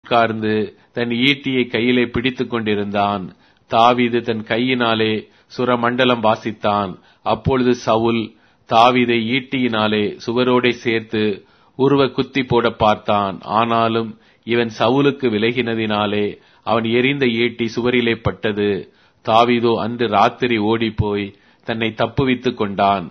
உட்கார்ந்து தன் ஈட்டியை கையிலே பிடித்துக் கொண்டிருந்தான். தாவீது தன் கையினாலே சுரமண்டலம் வாசித்தான். அப்பொழுது சவுல் தாவீதை ஈட்டியினாலே சுவரோடே சேர்த்து உருவ குத்தி போட பார்த்தான். ஆனாலும் இவன் சவுலுக்கு விலகினதினாலே அவன் எறிந்த ஈட்டி சுவரிலே பட்டது. தாவீதோ அன்று ராத்திரி ஓடிப்போய் தன்னை தப்புவித்துக் கொண்டான்.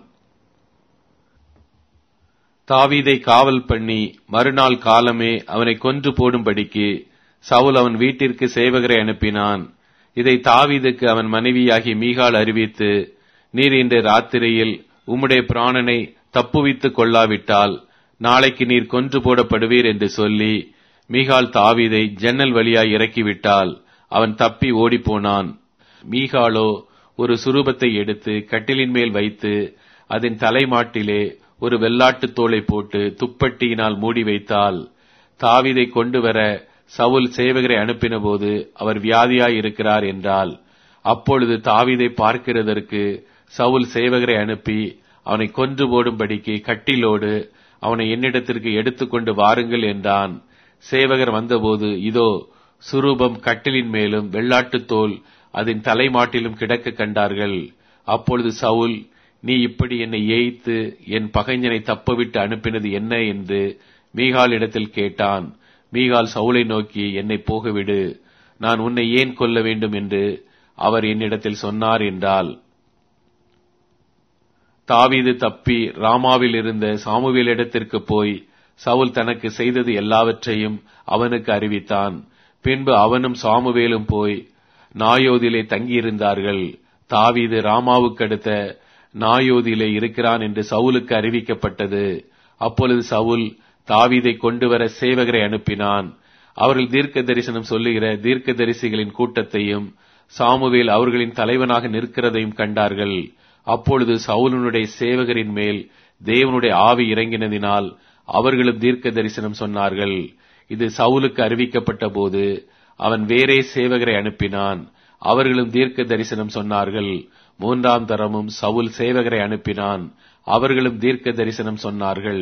தாவீதை காவல் பண்ணி மறுநாள் காலமே அவனை கொன்று போடும்படிக்கு சவுல் அவன் வீட்டிற்கு சேவகரை அனுப்பினான். இதை தாவீதுக்கு அவன் மனைவியாகி மீகாள் அறிவித்து, நீர் இன்று ராத்திரியில் உம்முடைய பிராணனை தப்புவித்துக் கொள்ளாவிட்டால் நாளைக்கு நீர் கொன்று போடப்படுவீர் என்று சொல்லி மீகாள் தாவீதை ஜன்னல் வழியாய் இறக்கிவிட்டாள். அவன் தப்பி ஓடிப்போனான். மீகாளோ ஒரு சுரூபத்தை எடுத்து கட்டிலின் மேல் வைத்து அதன் தலைமாட்டிலே ஒரு வெள்ளாட்டுத் தோலை போட்டு துப்பட்டியினால் மூடி வைத்தாள். தாவீதை கொண்டு வர சவுல் சேவகரை அனுப்பின போது அவர் வியாதியாய் இருக்கிறார் என்றால், அப்பொழுது தாவீதை பார்க்கிறதற்கு சவுல் சேவகரை அனுப்பி அவனை கொன்று போடும்படிக்கு கட்டிலோடு அவனை என்னிடத்திற்கு எடுத்துக்கொண்டு வாருங்கள் என்றான். சேவகர் வந்தபோது இதோ சுரூபம் கட்டிலின் மேலும் வெள்ளாட்டுத் தோல் அதன் தலைமாட்டிலும் கிடக்க கண்டார்கள். அப்பொழுது சவுல், நீ இப்படி என்னை ஏய்த்து என் பகைஞனை தப்பவிட்டு அனுப்பினது என்ன என்று மீகாள் இடத்தில் கேட்டான். மீகாள் சவுலை நோக்கி, என்னை போகவிடு, நான் உன்னை ஏன் கொல்ல வேண்டும் என்று அவர் என்னிடத்தில் சொன்னார் என்றாள். தாவீது தப்பி ராமாவில் இருந்த சாமுவேலிடத்திற்கு போய் சவுல் தனக்கு செய்தது எல்லாவற்றையும் அவனுக்கு அறிவித்தான். பின்பு அவனும் சாமுவேலும் போய் நாயோதிலே தங்கியிருந்தார்கள். தாவீது ராமாவுக்கு அடுத்த நாயோதிலே இருக்கிறான் என்று சவுலுக்கு அறிவிக்கப்பட்டது. அப்பொழுது சவுல் தாவீதை கொண்டு வர சேவகரை அனுப்பினான். அவர்கள் தீர்க்க தரிசனம் சொல்லுகிற தீர்க்க தரிசிகளின் கூட்டத்தையும் சாமுவேல் அவர்களின் தலைவனாக நிற்கிறதையும் கண்டார்கள். அப்பொழுது சவுலுடைய சேவகரின் மேல் தேவனுடைய ஆவி இறங்கினதினால் அவர்களும் தீர்க்க தரிசனம் சொன்னார்கள். இது சவுலுக்கு அறிவிக்கப்பட்ட போது அவன் வேறே சேவகரை அனுப்பினான். அவர்களும் தீர்க்க தரிசனம் சொன்னார்கள். மூன்றாம் தரமும் சவுல் சேவகரை அனுப்பினான். அவர்களும் தீர்க்க தரிசனம் சொன்னார்கள்.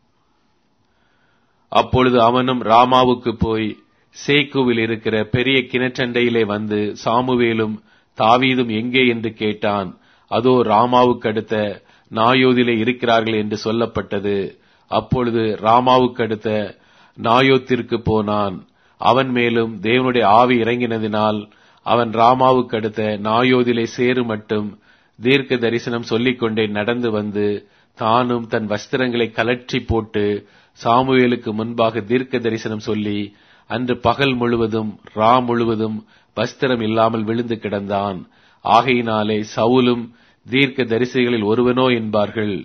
அப்பொழுது அவனும் ராமாவுக்கு போய் சேக்குவில் இருக்கிற பெரிய கிணற்றண்டையிலே வந்து சாமுவேலும் தாவீதும் எங்கே என்று கேட்டான். அதோ ராமாவுக்கு அடுத்த நாயோதிலே இருக்கிறார்கள் என்று சொல்லப்பட்டது. அப்பொழுது ராமாவுக்கு அடுத்த நாயோத்திற்கு போனான். அவன் மேலும் தேவனுடைய ஆவி இறங்கினதினால் அவன் ராமாவுக்கு அடுத்த நாயோதிலே சேரு மட்டும் தீர்க்க தரிசனம் சொல்லிக்கொண்டே நடந்து வந்து தானும் தன் வஸ்திரங்களை கலற்றி போட்டு சாமுவேலுக்கு முன்பாக தீர்க்க தரிசனம் சொல்லி அன்று பகல் முழுவதும் முழுவதும் வஸ்திரம் இல்லாமல் விழுந்து கிடந்தான். ஆகையினாலே சவுலும் தீர்க்க தரிசிகளில் ஒருவனோ என்பார்கள்.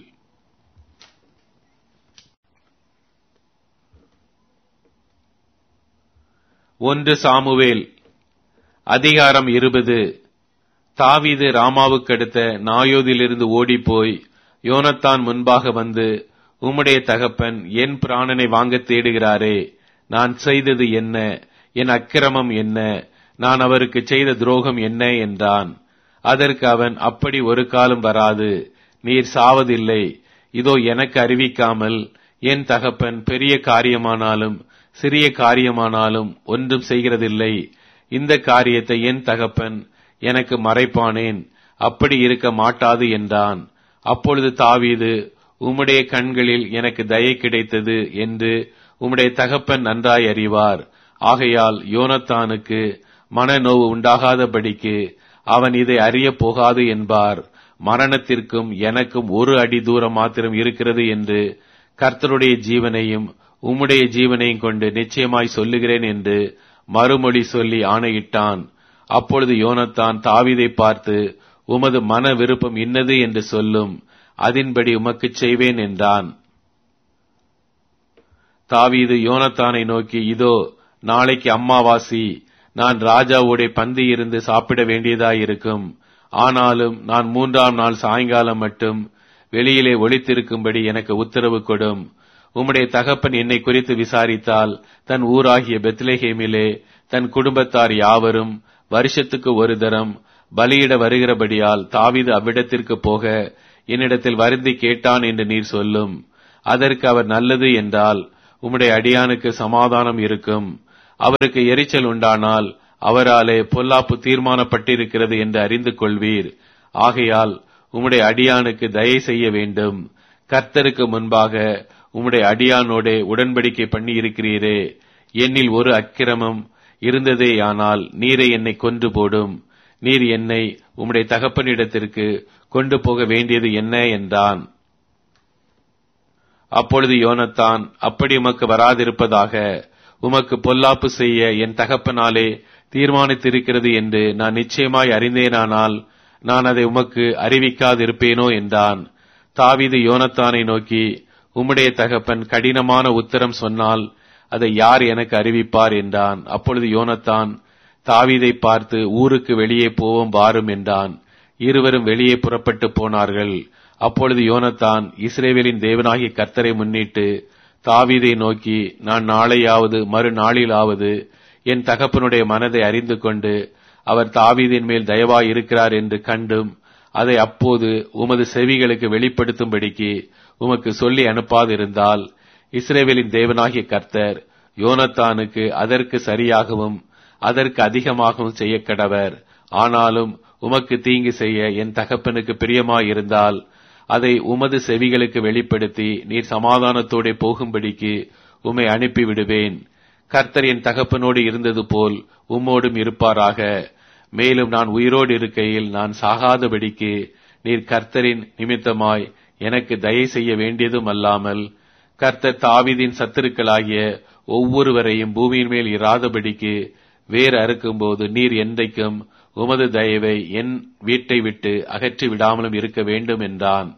ஒன்று சாமுவேல் அதிகாரம் 20. தாவீது ராமாவுக்கு அடுத்த நாயோதிலிருந்து ஓடிப்போய் யோனத்தான் முன்பாக வந்து, உம்முடைய தகப்பன் என் பிராணனை வாங்க தேடுகிறாரே, நான் செய்தது என்ன? என் அக்கிரமம் என்ன? நான் அவருக்கு செய்த துரோகம் என்ன என்றான். அதற்கு அவன், அப்படி ஒரு காலம் வராது, நீர் சாவதில்லை. இதோ எனக்கு அறிவிக்காமல் என் தகப்பன் பெரிய காரியமானாலும் சிறிய காரியமானாலும் ஒன்றும் செய்கிறதில்லை. இந்த காரியத்தை என் தகப்பன் எனக்கு மறைப்பானேன்? அப்படி இருக்க மாட்டாது என்றான். அப்பொழுது தாவீது, உம்முடைய கண்களில் எனக்கு தயை கிடைத்தது என்று உம்முடைய தகப்பன் நன்றாய் அறிவார். ஆகையால் யோனத்தானுக்கு மனநோவு உண்டாகாதபடிக்கு அவன் இதை அறியப் போகாது என்பார். மரணத்திற்கும் எனக்கும் 1 அடி தூரம் மாத்திரம் இருக்கிறது என்று கர்த்தருடைய ஜீவனையும் உம்முடைய ஜீவனையும் கொண்டு நிச்சயமாய் சொல்லுகிறேன் என்று மறுமொழி சொல்லி ஆணையிட்டான். அப்பொழுது யோனத்தான் தாவீதை பார்த்து, உமது மன விருப்பம் இன்னது என்று சொல்லும், அதின்படி உமக்குச் செய்வேன் என்றான். தாவீது யோனத்தானை நோக்கி, இதோ நாளைக்கு அம்மாவாசி, நான் ராஜாவோட பந்தி இருந்து சாப்பிட வேண்டியதாயிருக்கும். ஆனாலும் நான் 3ஆம் நாள் சாயங்காலம் மட்டும் வெளியிலே ஒளித்திருக்கும்படி எனக்கு உத்தரவு கொடும். உம்முடைய தகப்பன் என்னை குறித்து விசாரித்தால் தன் ஊராகிய பெத்லெகேமிலே தன் குடும்பத்தார் யாவரும் வருஷத்துக்கு ஒரு தரம் பலியிட வருகிறபடியால் தாவீது அவ்விடத்திற்கு போக என்னிடத்தில் வருந்தி கேட்டான் என்று நீர் சொல்லும். அதற்கு அவர் நல்லது என்றால் உம்முடைய அடியானுக்கு சமாதானம் இருக்கும். அவருக்கு எரிச்சல் உண்டானால் அவராலே பொல்லாப்பு தீர்மானப்பட்டிருக்கிறது என்று அறிந்து கொள்வீர். ஆகையால் உம்முடைய அடியானுக்கு தயை செய்ய வேண்டும். கர்த்தருக்கு முன்பாக உம்முடைய அடியானோடே உடன்படிக்கை பண்ணி இருக்கிறீரே. என்னில் ஒரு அக்கிரமம் இருந்ததேயானால் நீரே என்னை கொன்று போடும். நீர் என்னை உம்முடைய தகப்பனிடத்திற்கு கொண்டு போக வேண்டியது என்ன என்றான். அப்பொழுது யோனத்தான், அப்படி உமக்கு வராதிருப்பதாக. உமக்கு பொல்லாப்பு செய்ய என் தகப்பனாலே தீர்மானித்திருக்கிறது என்று நான் நிச்சயமாய் அறிந்தேனானால் நான் அதை உமக்கு அறிவிக்காதிருப்பேனோ என்றான். தாவீது யோனத்தானை நோக்கி, உம்முடைய தகப்பன் கடினமான உத்தரம் சொன்னால் அதை யார் எனக்கு அறிவிப்பார் என்றான். அப்பொழுது யோனத்தான் தாவீதை பார்த்து, ஊருக்கு வெளியே போவோம் வாரும் என்றான். இருவரும் வெளியே புறப்பட்டு போனார்கள். அப்பொழுது யோனத்தான் இஸ்ரவேலின் தேவனாகிய கர்த்தரை முன்னிட்டு தாவீதை நோக்கி, நான் நாளையாவது மறுநாளிலாவது என் தகப்பனுடைய மனதை அறிந்து கொண்டு அவர் தாவீதின் மேல் தயவாய் இருக்கிறார் என்று கண்டும் அதை அப்போது உமது செவிகளுக்கு வெளிப்படுத்தும்படிக்கு உமக்கு சொல்லி அனுப்பாதிருந்தால் இஸ்ரவேலின் தேவனாகிய கர்த்தர் யோனத்தானுக்கு அதற்கு சரியாகவும் அதற்கு அதிகமாகவும் செய்ய கடவர். ஆனாலும் உமக்கு தீங்கு செய்ய என் தகப்பனுக்கு பிரியமாயிருந்தால் அதை உமது செவிகளுக்கு வெளிப்படுத்தி நீர் சமாதானத்தோടെ போகும்படிக்கு உம்மை அனுப்பிவிடுவேன். கர்த்தர் என் தகப்பனோடு இருந்தது போல் உம்மோடும் இருப்பாராக. மேலும் நான் உயிரோடு இருக்கையில் நான் சாகாதபடிக்கு நீர் கர்த்தரின் நிமித்தமாய் எனக்கு தயை செய்ய வேண்டியதும் அல்லாமல் கர்த்தர் தாவீதின் சத்துருக்களாகிய ஒவ்வொருவரையும் பூமியின் மேல் இராதபடிக்கு வேர் அறுக்கும்போது நீர் என்றைக்கும் உமது தயவை என் வீட்டை விட்டு அகற்றி விடாமலும் இருக்க வேண்டும் என்றான்.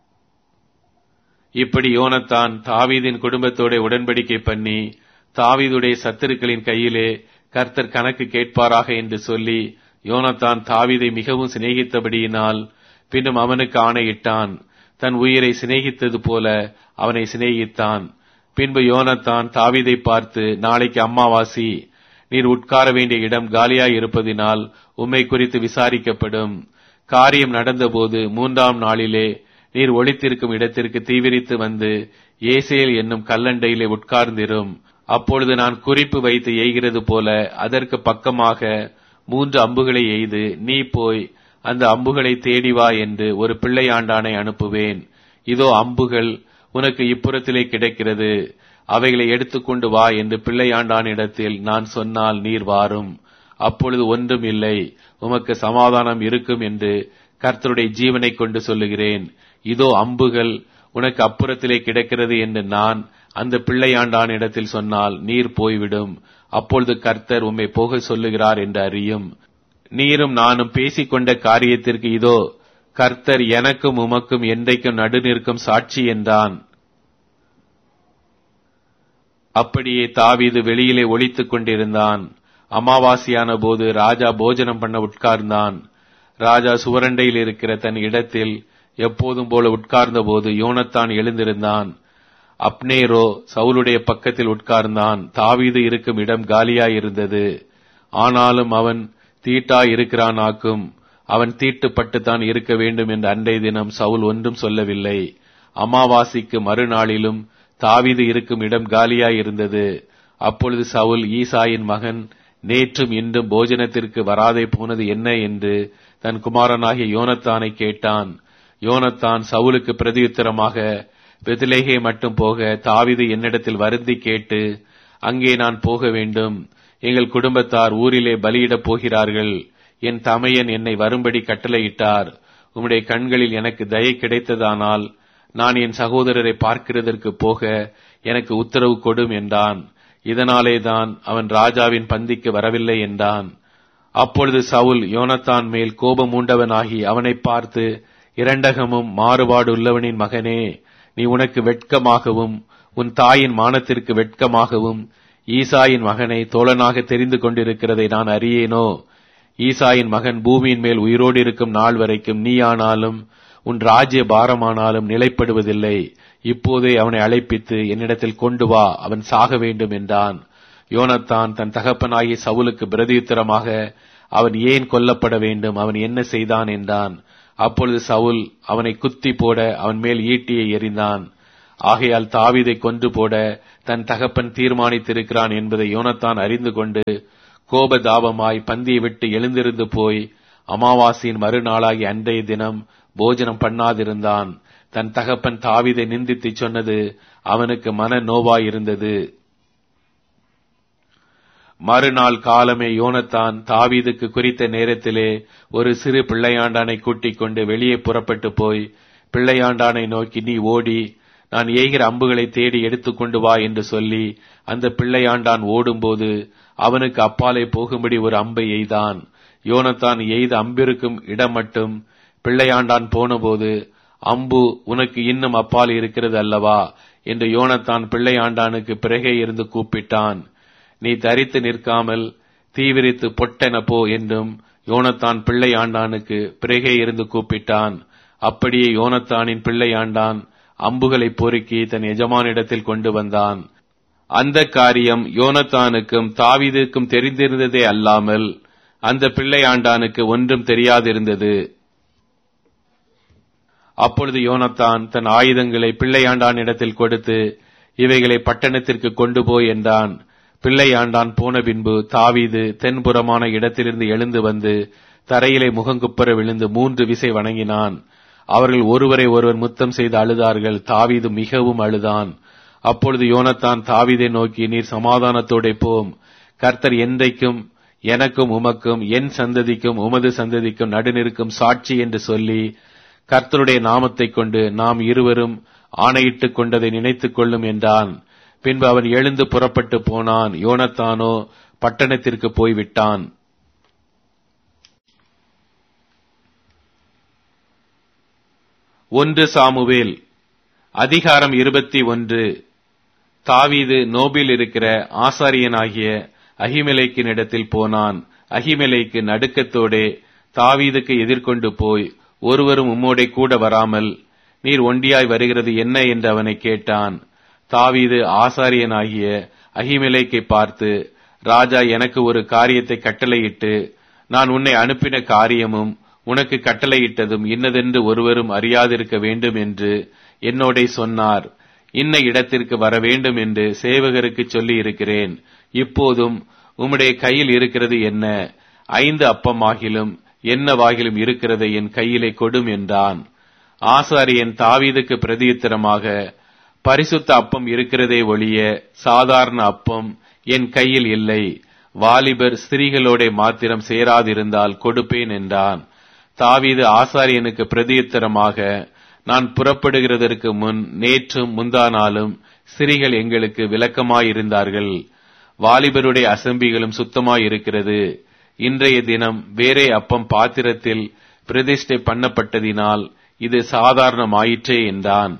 இப்படி யோனத்தான் தாவீதின் குடும்பத்தோட உடன்படிக்கை பண்ணி தாவீதுடைய சத்துருக்களின் கையிலே கர்த்தர் கணக்கு கேட்பாராக என்று சொல்லி யோனத்தான் தாவீதை மிகவும் சிநேகித்தபடியினால் பின்னும் அவனுக்கு ஆணையிட்டான். தன் உயிரை சிநேகித்தது போல அவனை சிநேகித்தான். பின்பு யோனத்தான் தாவீதை பார்த்து, நாளைக்கு அம்மாவாசி, நீர் உட்கார வேண்டிய இடம் காலியாய் இருப்பதினால் உம்மை குறித்து விசாரிக்கப்படும். காரியம் நடந்தபோது 3ஆம் நாளிலே நீர் ஒளித்திருக்கும் இடத்திற்கு தீவிரித்து வந்து ஏசேல் என்னும் கல்லண்டையிலே உட்கார்ந்திரும். அப்பொழுது நான் குறிப்பு வைத்து எய்கிறது போல அதற்கு பக்கமாக 3 அம்புகளை எய்து நீ போய் அந்த அம்புகளை தேடி வா என்று ஒரு பிள்ளையாண்டானை அனுப்புவேன். இதோ அம்புகள் உனக்கு இப்புறத்திலே கிடைக்கிறது, அவைகளை எடுத்துக்கொண்டு வா என்று பிள்ளையாண்டானிடத்தில் நான் சொன்னால் நீர் வாரும். அப்பொழுது ஒன்றும் இல்லை, உமக்கு சமாதானம் இருக்கும் என்று கர்த்தருடைய ஜீவனை கொண்டு சொல்லுகிறேன். இதோ அம்புகள் உனக்கு அப்புறத்திலே கிடைக்கிறது என்று நான் அந்த பிள்ளையாண்டானிடத்தில் சொன்னால் நீர் போய்விடும். அப்பொழுது கர்த்தர் உம்மை போக சொல்லுகிறார் என்று அறியும். நீரும் நானும் பேசிக்கொண்ட காரியத்திற்கு இதோ கர்த்தர் எனக்கும் உமக்கும் என்றைக்கும் நடுநிற்கும் சாட்சி என்றான். அப்படியே தாவீது வெளியிலே ஒளித்துக் கொண்டிருந்தான். அமாவாசையான போது ராஜா போஜனம் பண்ண உட்கார்ந்தான். ராஜா சுவரண்டையில் இருக்கிற தன் இடத்தில் எப்போதும் போல உட்கார்ந்த போது யோனத்தான் எழுந்திருந்தான். அப்னேரோ சவுலுடைய பக்கத்தில் உட்கார்ந்தான். தாவீது இருக்கும் இடம் காலியாயிருந்தது. ஆனாலும் அவன் தீட்டாய் இருக்கிறானாக்கும். அவன் தீட்டுப்பட்டுத்தான் இருக்க வேண்டும் என்று அன்றைய தினம் சவுல் ஒன்றும் சொல்லவில்லை. அமாவாசைக்கு மறுநாளிலும் தாவீது இருக்கும் இடம் காலியாயிருந்தது. அப்பொழுது சவுல் ஈசாயின் மகன் நேற்றும் இன்றும் போஜனத்திற்கு வராதே போனது என்ன என்று தன் குமாரனாகிய யோனத்தானை கேட்டான். யோனத்தான் சவுலுக்கு பிரதியுத்தரமாக, பெத்லெகே மட்டும் போக தாவீது என்னிடத்தில் வருந்தி கேட்டு, அங்கே நான் போக வேண்டும். எங்கள் குடும்பத்தார் ஊரிலே பலியிடப் போகிறார்கள். என் தமையன் என்னை வரும்படி கட்டளையிட்டார். உம்முடைய கண்களில் எனக்கு தயை கிடைத்ததானால் நான் என் சகோதரரை பார்க்கிறதற்கு போக எனக்கு உத்தரவு கொடும் என்றான். இதனாலே தான் அவன் ராஜாவின் பந்திக்கு வரவில்லை என்றான். அப்பொழுது சவுல் யோனத்தான் மேல் கோபம் உண்டவனாகி அவனை பார்த்து, இரண்டகமும் மாறுபாடு உள்ளவனின் மகனே, நீ உனக்கு வெட்கமாகவும் உன் தாயின் மானத்திற்கு வெட்கமாகவும் ஈசாயின் மகனை தோழனாக தெரிந்து கொண்டிருக்கிறதை நான் அறியேனோ? ஈசாயின் மகன் பூமியின் மேல் உயிரோடு இருக்கும் நாள் வரைக்கும் நீ ஆனாலும் உன் ராஜ்ய பாரமானாலும் நிலைப்படுவதில்லை. இப்போதே அவனை அழைப்பித்து என்னிடத்தில் கொண்டு வா, அவன் சாக வேண்டும் என்றான். யோனத்தான் தன் தகப்பனாகிய சவுலுக்கு பிரதியுத்தரமாக, அவன் ஏன் கொல்லப்பட வேண்டும், அவன் என்ன செய்தான் என்றான். அப்பொழுது சவுல் அவனை குத்தி போட அவன் மேல் ஈட்டியை எறிந்தான். ஆகையால் தாவீதை கொன்று போட தன் தகப்பன் தீர்மானித்திருக்கிறான் என்பதை யோனத்தான் அறிந்து கொண்டு கோபதாபமாய் பந்தியை விட்டு எழுந்திருந்து போய் அமாவாசையின் மறுநாளாகி அன்றைய தினம் போஜனம் பண்ணாதிருந்தான். தன் தகப்பன் தாவீதை நிந்தித்து சொன்னது அவனுக்கு மன நோவாயிருந்தது. மறுநாள் காலமே யோனத்தான் தாவீதுக்கு குறித்த நேரத்திலே ஒரு சிறு பிள்ளையாண்டானை கூட்டிக் கொண்டு வெளியே புறப்பட்டு போய் பிள்ளையாண்டானை நோக்கி, நீ ஓடி நான் எய்கிற அம்புகளை தேடி எடுத்துக்கொண்டு வா என்று சொல்லி அந்த பிள்ளையாண்டான் ஓடும்போது அவனுக்கு அப்பாலே போகும்படி ஒரு அம்பை எய்தான். யோனத்தான் எய்த அம்பிருக்கும் இடம் மட்டும் பிள்ளையாண்டான் போனபோது, அம்பு உனக்கு இன்னும் அப்பால் இருக்கிறது அல்லவா என்று யோனத்தான் பிள்ளையாண்டானுக்கு பிறகே இருந்து கூப்பிட்டான். நீ தரித்து நிற்காமல் தீவிரித்து பொட்டென போ என்றும் யோனத்தான் பிள்ளையாண்டானுக்கு பிறகே இருந்து கூப்பிட்டான். அப்படியே யோனத்தானின் பிள்ளையாண்டான் அம்புகளை பொறுக்கி தன் எஜமானிடத்தில் கொண்டு வந்தான். அந்த காரியம் யோனத்தானுக்கும் தாவீதுக்கும் தெரிந்திருந்ததே அல்லாமல் அந்த பிள்ளையாண்டானுக்கு ஒன்றும் தெரியாதிருந்தது. அப்பொழுது யோனத்தான் தன் ஆயுதங்களை பிள்ளையாண்டான் இடத்தில் கொடுத்து, இவைகளை பட்டணத்திற்கு கொண்டு போய் என்றான். பிள்ளையாண்டான் போன பின்பு தாவீது தென்புறமான இடத்திலிருந்து எழுந்து வந்து தரையிலே முகங்குப்புற விழுந்து 3 விசை வணங்கினான். அவர்கள் ஒருவரை ஒருவர் முத்தம் செய்து அழுதார்கள். தாவீது மிகவும் அழுதான். அப்பொழுது யோனத்தான் தாவீதை நோக்கி, நீர் சமாதானத்தோட போம், கர்த்தர் என்றைக்கும் எனக்கும் உமக்கும் என் சந்ததிக்கும் உமது சந்ததிக்கும் நடுநிற்கும் சாட்சி என்று சொல்லி கர்த்தருடைய நாமத்தைக் கொண்டு நாம் இருவரும் ஆணையிட்டுக் கொண்டதை நினைத்துக் கொள்ளும் என்றான். பின்பு அவன் எழுந்து புறப்பட்டு போனான். யோனத்தானோ பட்டணத்திற்கு போய்விட்டான். 1 சாமுவேல் அதிகாரம் 21. தாவீது நோபில் இருக்கிற ஆசாரியனாகிய அகிமெலேக்கின் இடத்தில் போனான். அகிமெலேக்கு நடுக்கத்தோடே தாவீதுக்கு எதிர்கொண்டு போய், ஒருவரும் உம்மோடே கூட வராமல் நீர் ஒண்டியாய் வருகிறது என்ன என்று அவனை கேட்டான். தாவீது ஆசாரியனாகிய அகிமெலேக்கை பார்த்து, ராஜா எனக்கு ஒரு காரியத்தை கட்டளையிட்டு, நான் உன்னை அனுப்பின காரியமும் உனக்கு கட்டளையிட்டதும் இன்னதென்று ஒருவரும் அறியாதிருக்க வேண்டும் என்று என்னோடே சொன்னார். இன்ன இடத்திற்கு வர வேண்டும் என்று சேவகருக்கு சொல்லி இருக்கிறேன். இப்போதும் உம்முடைய கையில் இருக்கிறது என்ன? 5 அப்பமாகிலும் என்னவாகிலும் இருக்கிறதை என் கையிலே கொடும் என்றான். ஆசாரியன் தாவீதுக்கு பிரதியுத்தரமாக, பரிசுத்த அப்பம் இருக்கிறதே ஒழிய சாதாரண அப்பம் என் கையில் இல்லை. வாலிபர் ஸ்திரீகளோட மாத்திரம் சேராதிருந்தால் கொடுப்பேன் என்றான். தாவீது ஆசாரியனுக்கு பிரதியுத்தரமாக, நான் புறப்படுகிறதற்கு முன் நேற்றும் முந்தானாலும் ஸ்திரீகள் எங்களுக்கு விலக்கமாயிருந்தார்கள். வாலிபருடைய அசம்பிகளும் சுத்தமாயிருக்கிறது. இன்றைய தினம் வேறே அப்பம் பாத்திரத்தில் பிரதிஷ்டை பண்ணப்பட்டதினால் இது சாதாரணமாயிற்றே என்றான்.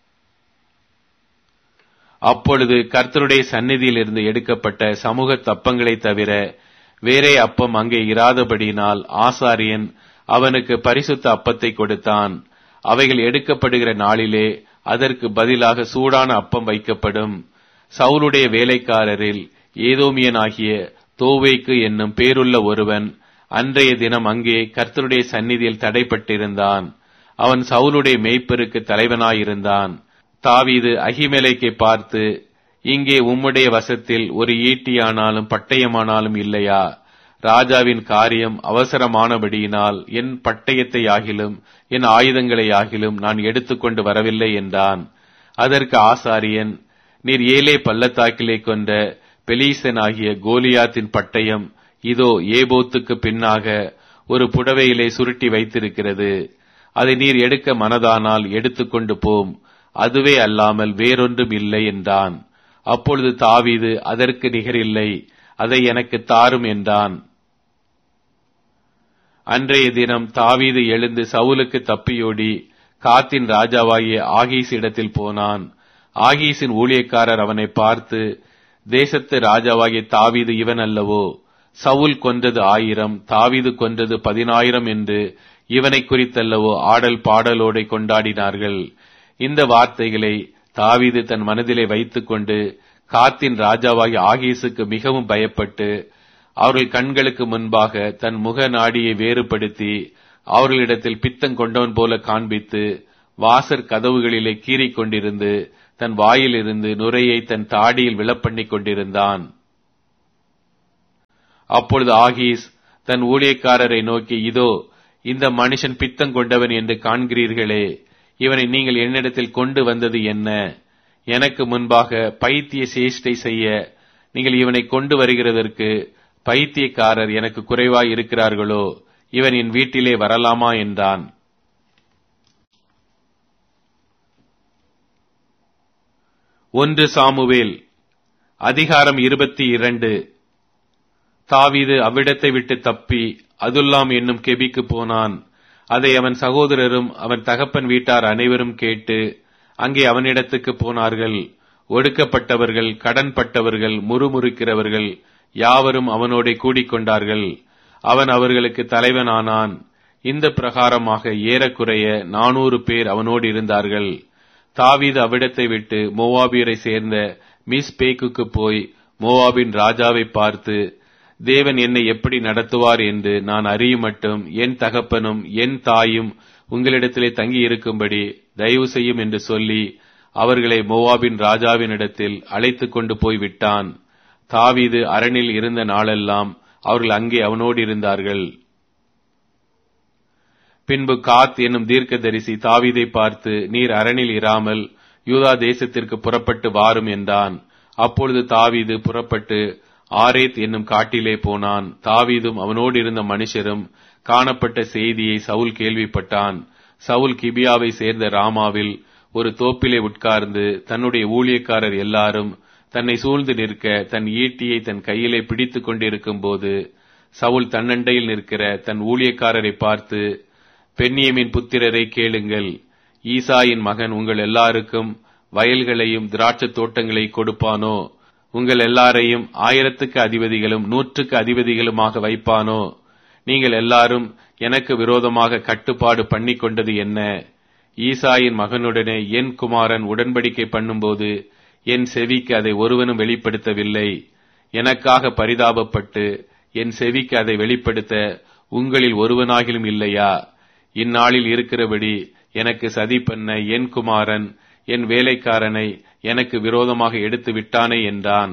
அப்பொழுது கர்த்தருடைய சந்நிதியிலிருந்து எடுக்கப்பட்ட சமூக தப்பங்களை தவிர வேறே அப்பம் அங்கே இராதபடியினால் ஆசாரியன் அவனுக்கு பரிசுத்த அப்பத்தை கொடுத்தான். அவைகள் எடுக்கப்படுகிற நாளிலே அதற்கு பதிலாக சூடான அப்பம் வைக்கப்படும். சவுலுடைய வேலைக்காரரில் ஏதோமியனாகிய தோவேக்கு என்னும் பேருள்ள ஒருவன் அன்றைய தினம் அங்கே கர்த்தருடைய சந்நிதியில் தடைப்பட்டிருந்தான். அவன் சவுலுடைய மேய்ப்பருக்கு தலைவனாயிருந்தான். தாவீது அகிமெலேக்கை பார்த்து, இங்கே உம்முடைய வசத்தில் ஒரு ஈட்டியானாலும் பட்டயமானாலும் இல்லையா? ராஜாவின் காரியம் அவசரமானபடியினால் என் பட்டயத்தை ஆகிலும் என் ஆயுதங்களை ஆகிலும் நான் எடுத்துக்கொண்டு வரவில்லை என்றான். அதற்கு ஆசாரியன், நீர் ஏலே பள்ளத்தாக்கிலே கொண்ட பெலீசனாகிய கோலியாத்தின் பட்டயம் இதோ ஏபோத்துக்கு பின்னாக ஒரு புடவையிலே சுருட்டி வைத்திருக்கிறது. அதை நீர் எடுக்க மனதானால் எடுத்துக்கொண்டு போம், அதுவே அல்லாமல் வேறொன்றும் இல்லை என்றான். அப்பொழுது தாவீது, அதற்கு நிகரில்லை, அதை எனக்கு தாரும் என்றான். அன்றைய தினம் தாவீது எழுந்து சவுலுக்கு தப்பியோடி காத்தின் ராஜாவாகிய ஆகீஸ் இடத்தில் போனான். ஆகீசின் ஊழியக்காரர் அவனை பார்த்து, தேசத்து ராஜாவாகிய தாவீது இவன் அல்லவோ? சவுல் கொன்றது 1000, தாவீது கொன்றது 10,000 என்று இவனை குறித்தல்லவோ ஆடல் பாடலோடு கொண்டாடினார்கள். இந்த வார்த்தைகளை தாவீது தன் மனதிலே வைத்துக் கொண்டு காத்தின் ராஜாவாகிய ஆகீசுக்கு மிகவும் பயப்பட்டு அவர்கள் கண்களுக்கு முன்பாக தன் முக நாடியை வேறுபடுத்தி அவர்களிடத்தில் பித்தம் கொண்டவன் போல காண்பித்து வாசற் கதவுகளிலே கீறிக் கொண்டிருந்து தன் வாயிலிருந்து நுரையை தன் தாடியில் விழப்பண்ணிக் கொண்டிருந்தான். அப்பொழுது ஆகீஸ் தன் ஊழியக்காரரை நோக்கி, இதோ இந்த மனுஷன் பித்தம் கொண்டவன் என்று காண்கிறீர்களே, இவனை நீங்கள் என்னிடத்தில் கொண்டு வந்தது என்ன? எனக்கு முன்பாக பைத்திய சேஷ்டை செய்ய நீங்கள் இவனை கொண்டு வருகிறதற்கு பைத்தியக்காரர் எனக்கு குறைவாய் இருக்கிறார்களோ? இவன் என் வீட்டிலே வரலாமா என்றான். ஒன்று சாமுவேல் அதிகாரம் 22. தாவீது அவ்விடத்தை விட்டு தப்பி அதுல்லாம் என்னும் கெபிக்கு போனான். அதை அவன் சகோதரரும் அவன் தகப்பன் வீட்டார் அனைவரும் கேட்டு அங்கே அவனிடத்துக்கு போனார்கள். ஒடுக்கப்பட்டவர்கள், கடன்பட்டவர்கள், முறுமுறுக்கிறவர்கள் யாவரும் அவனோட கூடிக்கொண்டார்கள். அவன் அவர்களுக்கு தலைவனானான். இந்த பிரகாரமாக ஏறக்குறைய 400 பேர் அவனோடு இருந்தார்கள். தாவீது அவ்விடத்தை விட்டு மோவாபியரை சேர்ந்த மிஸ்பேக்குக்கு போய் மோவாபின் ராஜாவை பார்த்து, தேவன் என்னை எப்படி நடத்துவார் என்று நான் அறியும் மட்டும் என் தகப்பனும் என் தாயும் உங்களிடத்திலே தங்கி இருக்கும்படி தயவு செய்யும் என்று சொல்லி அவர்களை மோவாபின் ராஜாவினிடத்தில் அழைத்து கொண்டு போய் விட்டான். தாவீது அரணில் இருந்த நாளெல்லாம் அவர்கள் அங்கே அவனோடு இருந்தார்கள். பின்பு காத் என்னும் தீர்க்கதரிசி தாவீதை பார்த்து, நீர் அரணில் இராமல் யூதா தேசத்திற்கு புறப்பட்டு வாரும் என்றான். அப்பொழுது தாவீது புறப்பட்டு ஆரேத் என்னும் காட்டிலே போனான். தாவீதும் அவனோடு இருந்த மனுஷரும் காணப்பட்ட செய்தியை சவுல் கேள்விப்பட்டான். சவுல் கிபியாவை சேர்ந்த ராமாவில் ஒரு தோப்பிலே உட்கார்ந்து தன்னுடைய ஊழியக்காரர் எல்லாரும் தன்னை சூழ்ந்து நிற்க தன் ஈட்டியை தன் கையிலே பிடித்துக் கொண்டிருக்கும் போது சவுல் தன்னண்டையில் நிற்கிற தன் ஊழியக்காரரை பார்த்து, பென்யமீன் புத்திரரை கேளுங்கள், ஈசாயின் மகன் உங்கள் எல்லாருக்கும் வயல்களையும் திராட்சை தோட்டங்களை கொடுப்பானோ? உங்கள் எல்லாரையும் 1000க்கு அதிபதிகளும் 100க்கு அதிபதிகளுமாக வைப்பானோ? நீங்கள் எல்லாரும் எனக்கு விரோதமாக கட்டுப்பாடு பண்ணிக் கொண்டது என்ன? ஈசாயின் மகனுடனே என் குமாரன் உடன்படிக்கை பண்ணும்போது என் செவிக்கு அதை ஒருவனும் வெளிப்படுத்தவில்லை. எனக்காக பரிதாபப்பட்டு என் செவிக்கு அதை வெளிப்படுத்த உங்களில் ஒருவனாகிலும் இல்லையா? இந்நாளில் இருக்கிறபடி எனக்கு சதி பண்ண என் குமாரன் என் வேலைக்காரனை எனக்கு விரோதமாக எடுத்து விட்டானே என்றான்.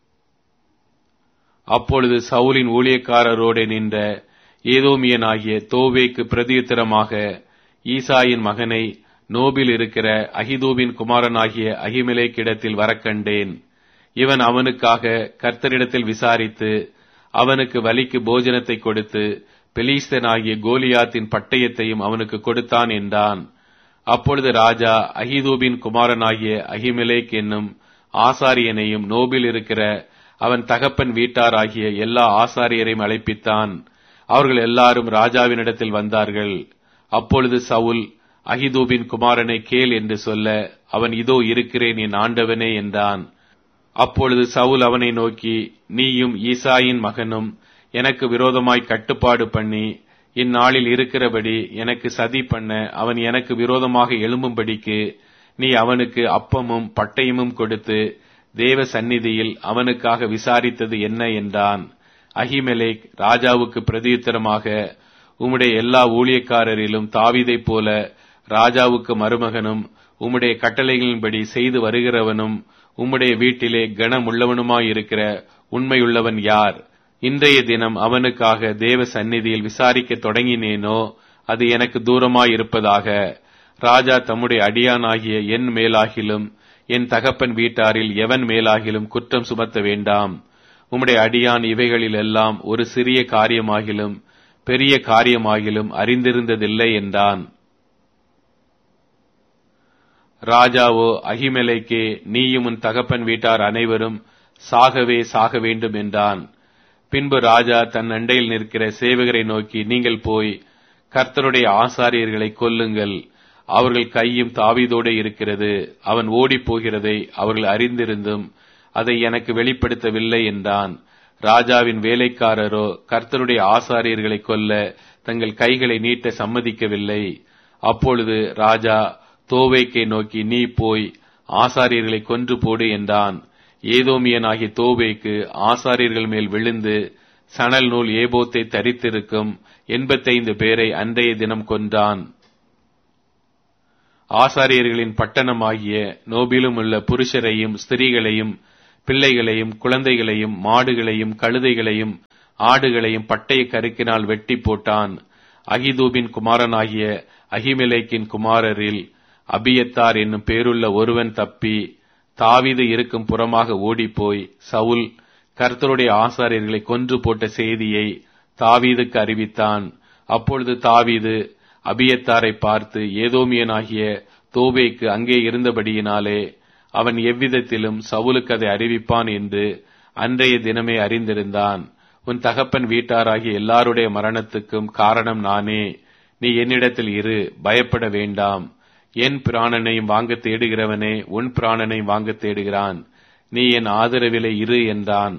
அப்பொழுது சவுலின் ஊழியக்காரரோடு நின்ற ஏதோமியனாகிய தோவேக்கு பிரதியுத்தரமாக, ஈசாயின் மகனை நோபில் இருக்கிற அகிதூபின் குமாரனாகிய அகிமெலேக்கிடத்தில் வரக்கண்டேன். இவன் அவனுக்காக கர்த்தரிடத்தில் விசாரித்து அவனுக்கு வலிக்கு போஜனத்தை கொடுத்து பெலிஸ்தனாகிய கோலியாத்தின் பட்டயத்தையும் அவனுக்கு கொடுத்தான் என்றான். அப்பொழுது ராஜா அகிதூபின் குமாரனாகிய அகிமெலேக் என்னும் ஆசாரியனையும் நோபில் இருக்கிற அவன் தகப்பன் வீட்டாராகிய எல்லா ஆசாரியரையும் அழைப்பித்தான். அவர்கள் எல்லாரும் ராஜாவினிடத்தில் வந்தார்கள். அப்பொழுது சவுல் அகிதூபின் குமாரனை கேள் என்று சொல்ல, அவன் இதோ இருக்கிறேன் என் ஆண்டவனே என்றான். அப்பொழுது சவுல் அவனை நோக்கி, நீயும் ஈசாயின் மகனும் எனக்கு விரோதமாய் கட்டுப்பாடு பண்ணி இந்நாளில் இருக்கிறபடி எனக்கு சதி பண்ண அவன் எனக்கு விரோதமாக எழும்பும்படிக்கு நீ அவனுக்கு அப்பமும் பட்டயமும் கொடுத்து தேவ சந்நிதியில் அவனுக்காக விசாரித்தது என்ன என்றான். அகிமெலேக் ராஜாவுக்கு பிரதியுத்தரமாக, உம்முடைய எல்லா ஊழியக்காரரிலும் தாவீதைப் போல ராஜாவுக்கு மருமகனும் உம்முடைய கட்டளைகளின்படி செய்து வருகிறவனும் உம்முடைய வீட்டிலே கனமுள்ளவனுமாயிருக்கிற உண்மையுள்ளவன் யார்? இன்றைய தினம் அவனுக்காக தேவ சந்நிதியில் விசாரிக்க தொடங்கினேனோ அது எனக்கு தூரமாயிருப்பதாக. ராஜா தம்முடைய அடியானாகிய என் மேலாகிலும் என் தகப்பன் வீட்டாரில் எவன் மேலாகிலும் குற்றம் சுமத்த வேண்டாம். உம்முடைய அடியான் இவைகளில் எல்லாம் ஒரு சிறிய காரியமாகிலும் பெரிய காரியமாகிலும் அறிந்திருந்ததில்லை என்றான். ராஜாவோ, அகிமெலேக்கே, நீயும் உன் தகப்பன் வீட்டார் அனைவரும் சாகவே சாக வேண்டும் என்றான். பின்பு ராஜா தன் அண்டையில் நிற்கிற சேவகரை நோக்கி, நீங்கள் போய் கர்த்தருடைய ஆசாரியர்களை கொல்லுங்கள், அவர்கள் கையும் தாவீதோடு இருக்கிறது. அவன் ஓடி போகிறதை அவர்கள் அறிந்திருந்தும் அதை எனக்கு வெளிப்படுத்தவில்லை என்றான். ராஜாவின் வேலைக்காரரோ கர்த்தருடைய ஆசாரியர்களை கொல்ல தங்கள் கைகளை நீட்ட சம்மதிக்கவில்லை. அப்பொழுது ராஜா தோவேக்கை நோக்கி, நீ போய் ஆசாரியர்களை கொன்று போடு என்றான். ஏதோமியனாகிய தோவேக்கு ஆசாரியர்கள் மேல் விழுந்து சணல் நூல் ஏபோத்தை தரித்திருக்கும் 85 பேரை அன்றைய தினம் கொன்றான். ஆசாரியர்களின் பட்டணமாகிய நோபிலும் உள்ள புருஷரையும் ஸ்திரீகளையும் பிள்ளைகளையும் குழந்தைகளையும் மாடுகளையும் கழுதைகளையும் ஆடுகளையும் பட்டய கருக்கினால் வெட்டி போட்டான். அகிதூபின் குமாரனாகிய அகிமெலேக்கின் குமாரரில் அபியத்தார் என்னும் பேருள்ள ஒருவன் தப்பி தாவீது இருக்கும் புறமாக ஓடிப்போய் சவுல் கர்த்தருடைய ஆசாரியர்களை கொன்று போட்ட செய்தியை தாவீதுக்கு அறிவித்தான். அப்பொழுது தாவீது அபியத்தாரை பார்த்து, ஏதோமியனாகிய தோபேக்கு அங்கே இருந்தபடியினாலே அவன் எவ்விதத்திலும் சவுலுக்கு அதை அறிவிப்பான் என்று அன்றைய தினமே அறிந்திருந்தான். உன் தகப்பன் வீட்டாராகிய எல்லாருடைய மரணத்துக்கும் காரணம் நானே. நீ என்னிடத்தில் இரு, பயப்பட வேண்டாம். என் பிராணனையும் வாங்க தேடுகிறவனே உன் பிராணனையும் வாங்க தேடுகிறான். நீ என் ஆதரவிலே இரு என்றான்.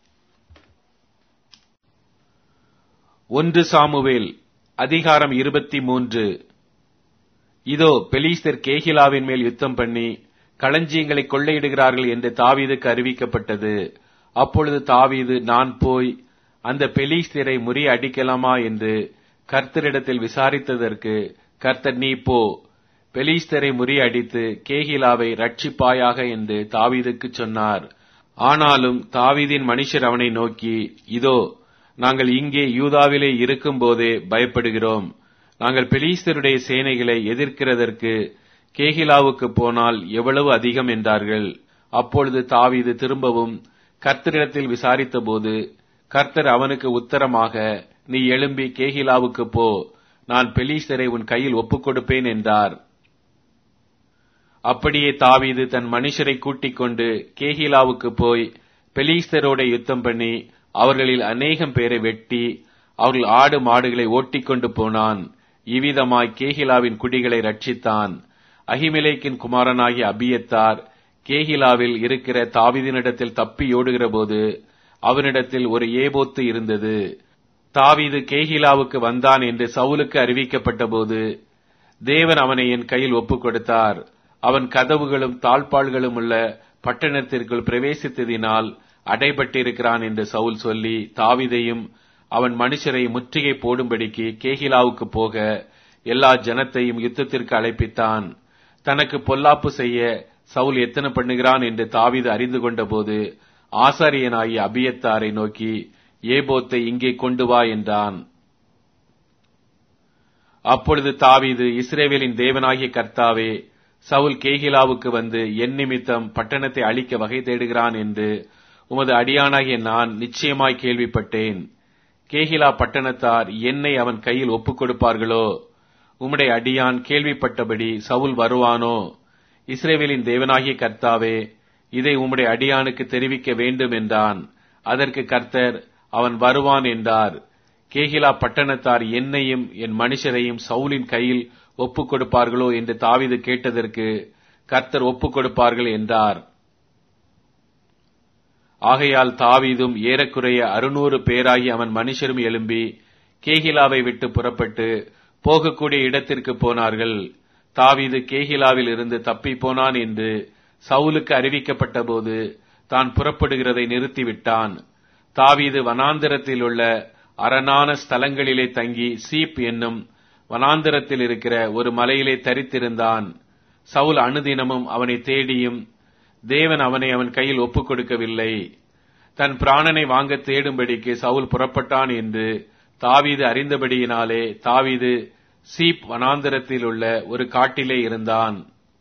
1 சாமுவேல் அதிகாரம் 23. இதோ பெலிஸ்தர் கேகிலாவின் மேல் யுத்தம் பண்ணி களஞ்சியங்களை கொள்ளையிடுகிறார்கள் என்று தாவீதுக்கு அறிவிக்கப்பட்டது. அப்பொழுது தாவீது, நான் போய் அந்த பெலிஸ்தரை முறியடிக்கலாமா என்று கர்த்தரிடத்தில் விசாரித்ததற்கு கர்த்தர், நீ போ, பெலிஸ்தரை முறியடித்து கேகிலாவை ரட்சிப்பாயாக என்று தாவீதுக்கு சொன்னார். ஆனாலும் தாவீதின் மனுஷர் அவனை நோக்கி, இதோ நாங்கள் இங்கே யூதாவிலே இருக்கும் போதே பயப்படுகிறோம். நாங்கள் பெலிஸ்தருடைய சேனைகளை எதிர்க்கிறதற்கு கேகிலாவுக்கு போனால் எவ்வளவு அதிகம் என்றார்கள். அப்பொழுது தாவீது திரும்பவும் கர்த்தரிடத்தில் விசாரித்த போது கர்த்தர் அவனுக்கு உத்தரமாக, நீ எழும்பி கேகிலாவுக்கு போ, நான் பெலிஸ்தரை உன் கையில் ஒப்புக் கொடுப்பேன் என்றார். அப்படியே தாவீது தன் மனுஷரை கூட்டிக் கொண்டு கேகிலாவுக்கு போய் பெலிஸ்தரோட யுத்தம் பண்ணி அவர்களில் அநேகம் பேரை வெட்டி அவர்கள் ஆடு மாடுகளை ஓட்டிக்கொண்டு போனான். இவ்விதமாய் கேகிலாவின் குடிகளை ரட்சித்தான். அகிமெலேக்கின் குமாரனாகிய அபியத்தார் கேகிலாவில் இருக்கிற தாவீதினிடத்தில் தப்பியோடுகிற போது அவனிடத்தில் ஒரு ஏபோத்து இருந்தது. தாவீது கேகிலாவுக்கு வந்தான் என்று சவுலுக்கு அறிவிக்கப்பட்ட போது தேவன் அவனை என் கையில் ஒப்புக் கொடுத்தார். அவன் கதவுகளும் தாழ்பாள்களும் உள்ள பட்டணத்திற்குள் பிரவேசித்ததினால் அடைபட்டிருக்கிறான் என்று சவுல் சொல்லி தாவீதையும் அவன் மனுஷரை முற்றுகை போடும்படிக்கு கேகிலாவுக்கு போக எல்லா ஜனத்தையும் யுத்தத்திற்கு அழைப்பித்தான். தனக்கு பொல்லாப்பு செய்ய சவுல் எத்தனை பண்ணுகிறான் என்று தாவீது அறிந்து கொண்ட போது ஆசாரியனாகிய அபியத்தாரை நோக்கி, ஏபோத்தை இங்கே கொண்டு வா என்றான். அப்பொழுது தாவீது, இஸ்ரவேலின் தேவனாகிய கர்த்தாவே, சவுல் கேகிலாவுக்கு வந்து என் நிமித்தம் பட்டணத்தை அழிக்க வகை தேடுகிறான் என்று உமது அடியானாகிய நான் நிச்சயமாய் கேள்விப்பட்டேன். கேகிலா பட்டணத்தார் என்னை அவன் கையில் ஒப்புக் கொடுப்பார்களோ? உம்முடைய அடியான் கேள்விப்பட்டபடி சவுல் வருவானோ? இஸ்ரவேலின் தேவனாகிய கர்த்தாவே, இதை உம்முடைய அடியானுக்கு தெரிவிக்க வேண்டும் என்றான். அதற்கு கர்த்தர், அவன் வருவான் என்றார். கேகிலா பட்டணத்தார் என்னையும் என் மனுஷரையும் சவுலின் கையில் ஒப்புக் கொடுப்பார்களோ என்று தாவீது கேட்டதற்கு கர்த்தர் ஒப்புக் கொடுப்பார்கள் என்றார். ஆகையால் தாவீதும் ஏறக்குறைய 600 பேராகி அவன் மனுஷரும் எழும்பி கேகிலாவை விட்டு புறப்பட்டு போகக்கூடிய இடத்திற்கு போனார்கள். தாவீது கேகிலாவில் இருந்து தப்பி போனான் என்று சவுலுக்கு அறிவிக்கப்பட்ட போது தான் புறப்படுகிறதை நிறுத்திவிட்டான். தாவீது வனாந்திரத்தில் உள்ள அரணான ஸ்தலங்களிலே தங்கி சீப் என்னும் வனாந்திரத்தில் இருக்கிற ஒரு மலையிலே தரித்திருந்தான். சவுல் அனுதினமும் அவனை தேடியும் தேவன் அவனை அவன் கையில் ஒப்புக் கொடுக்கவில்லை. தன் பிராணனை வாங்க தேடும்படிக்கு சவுல் புறப்பட்டான் என்று தாவீது அறிந்தபடியினாலே தாவீது சீப் வனாந்திரத்தில் உள்ள ஒரு காட்டிலே இருந்தான்.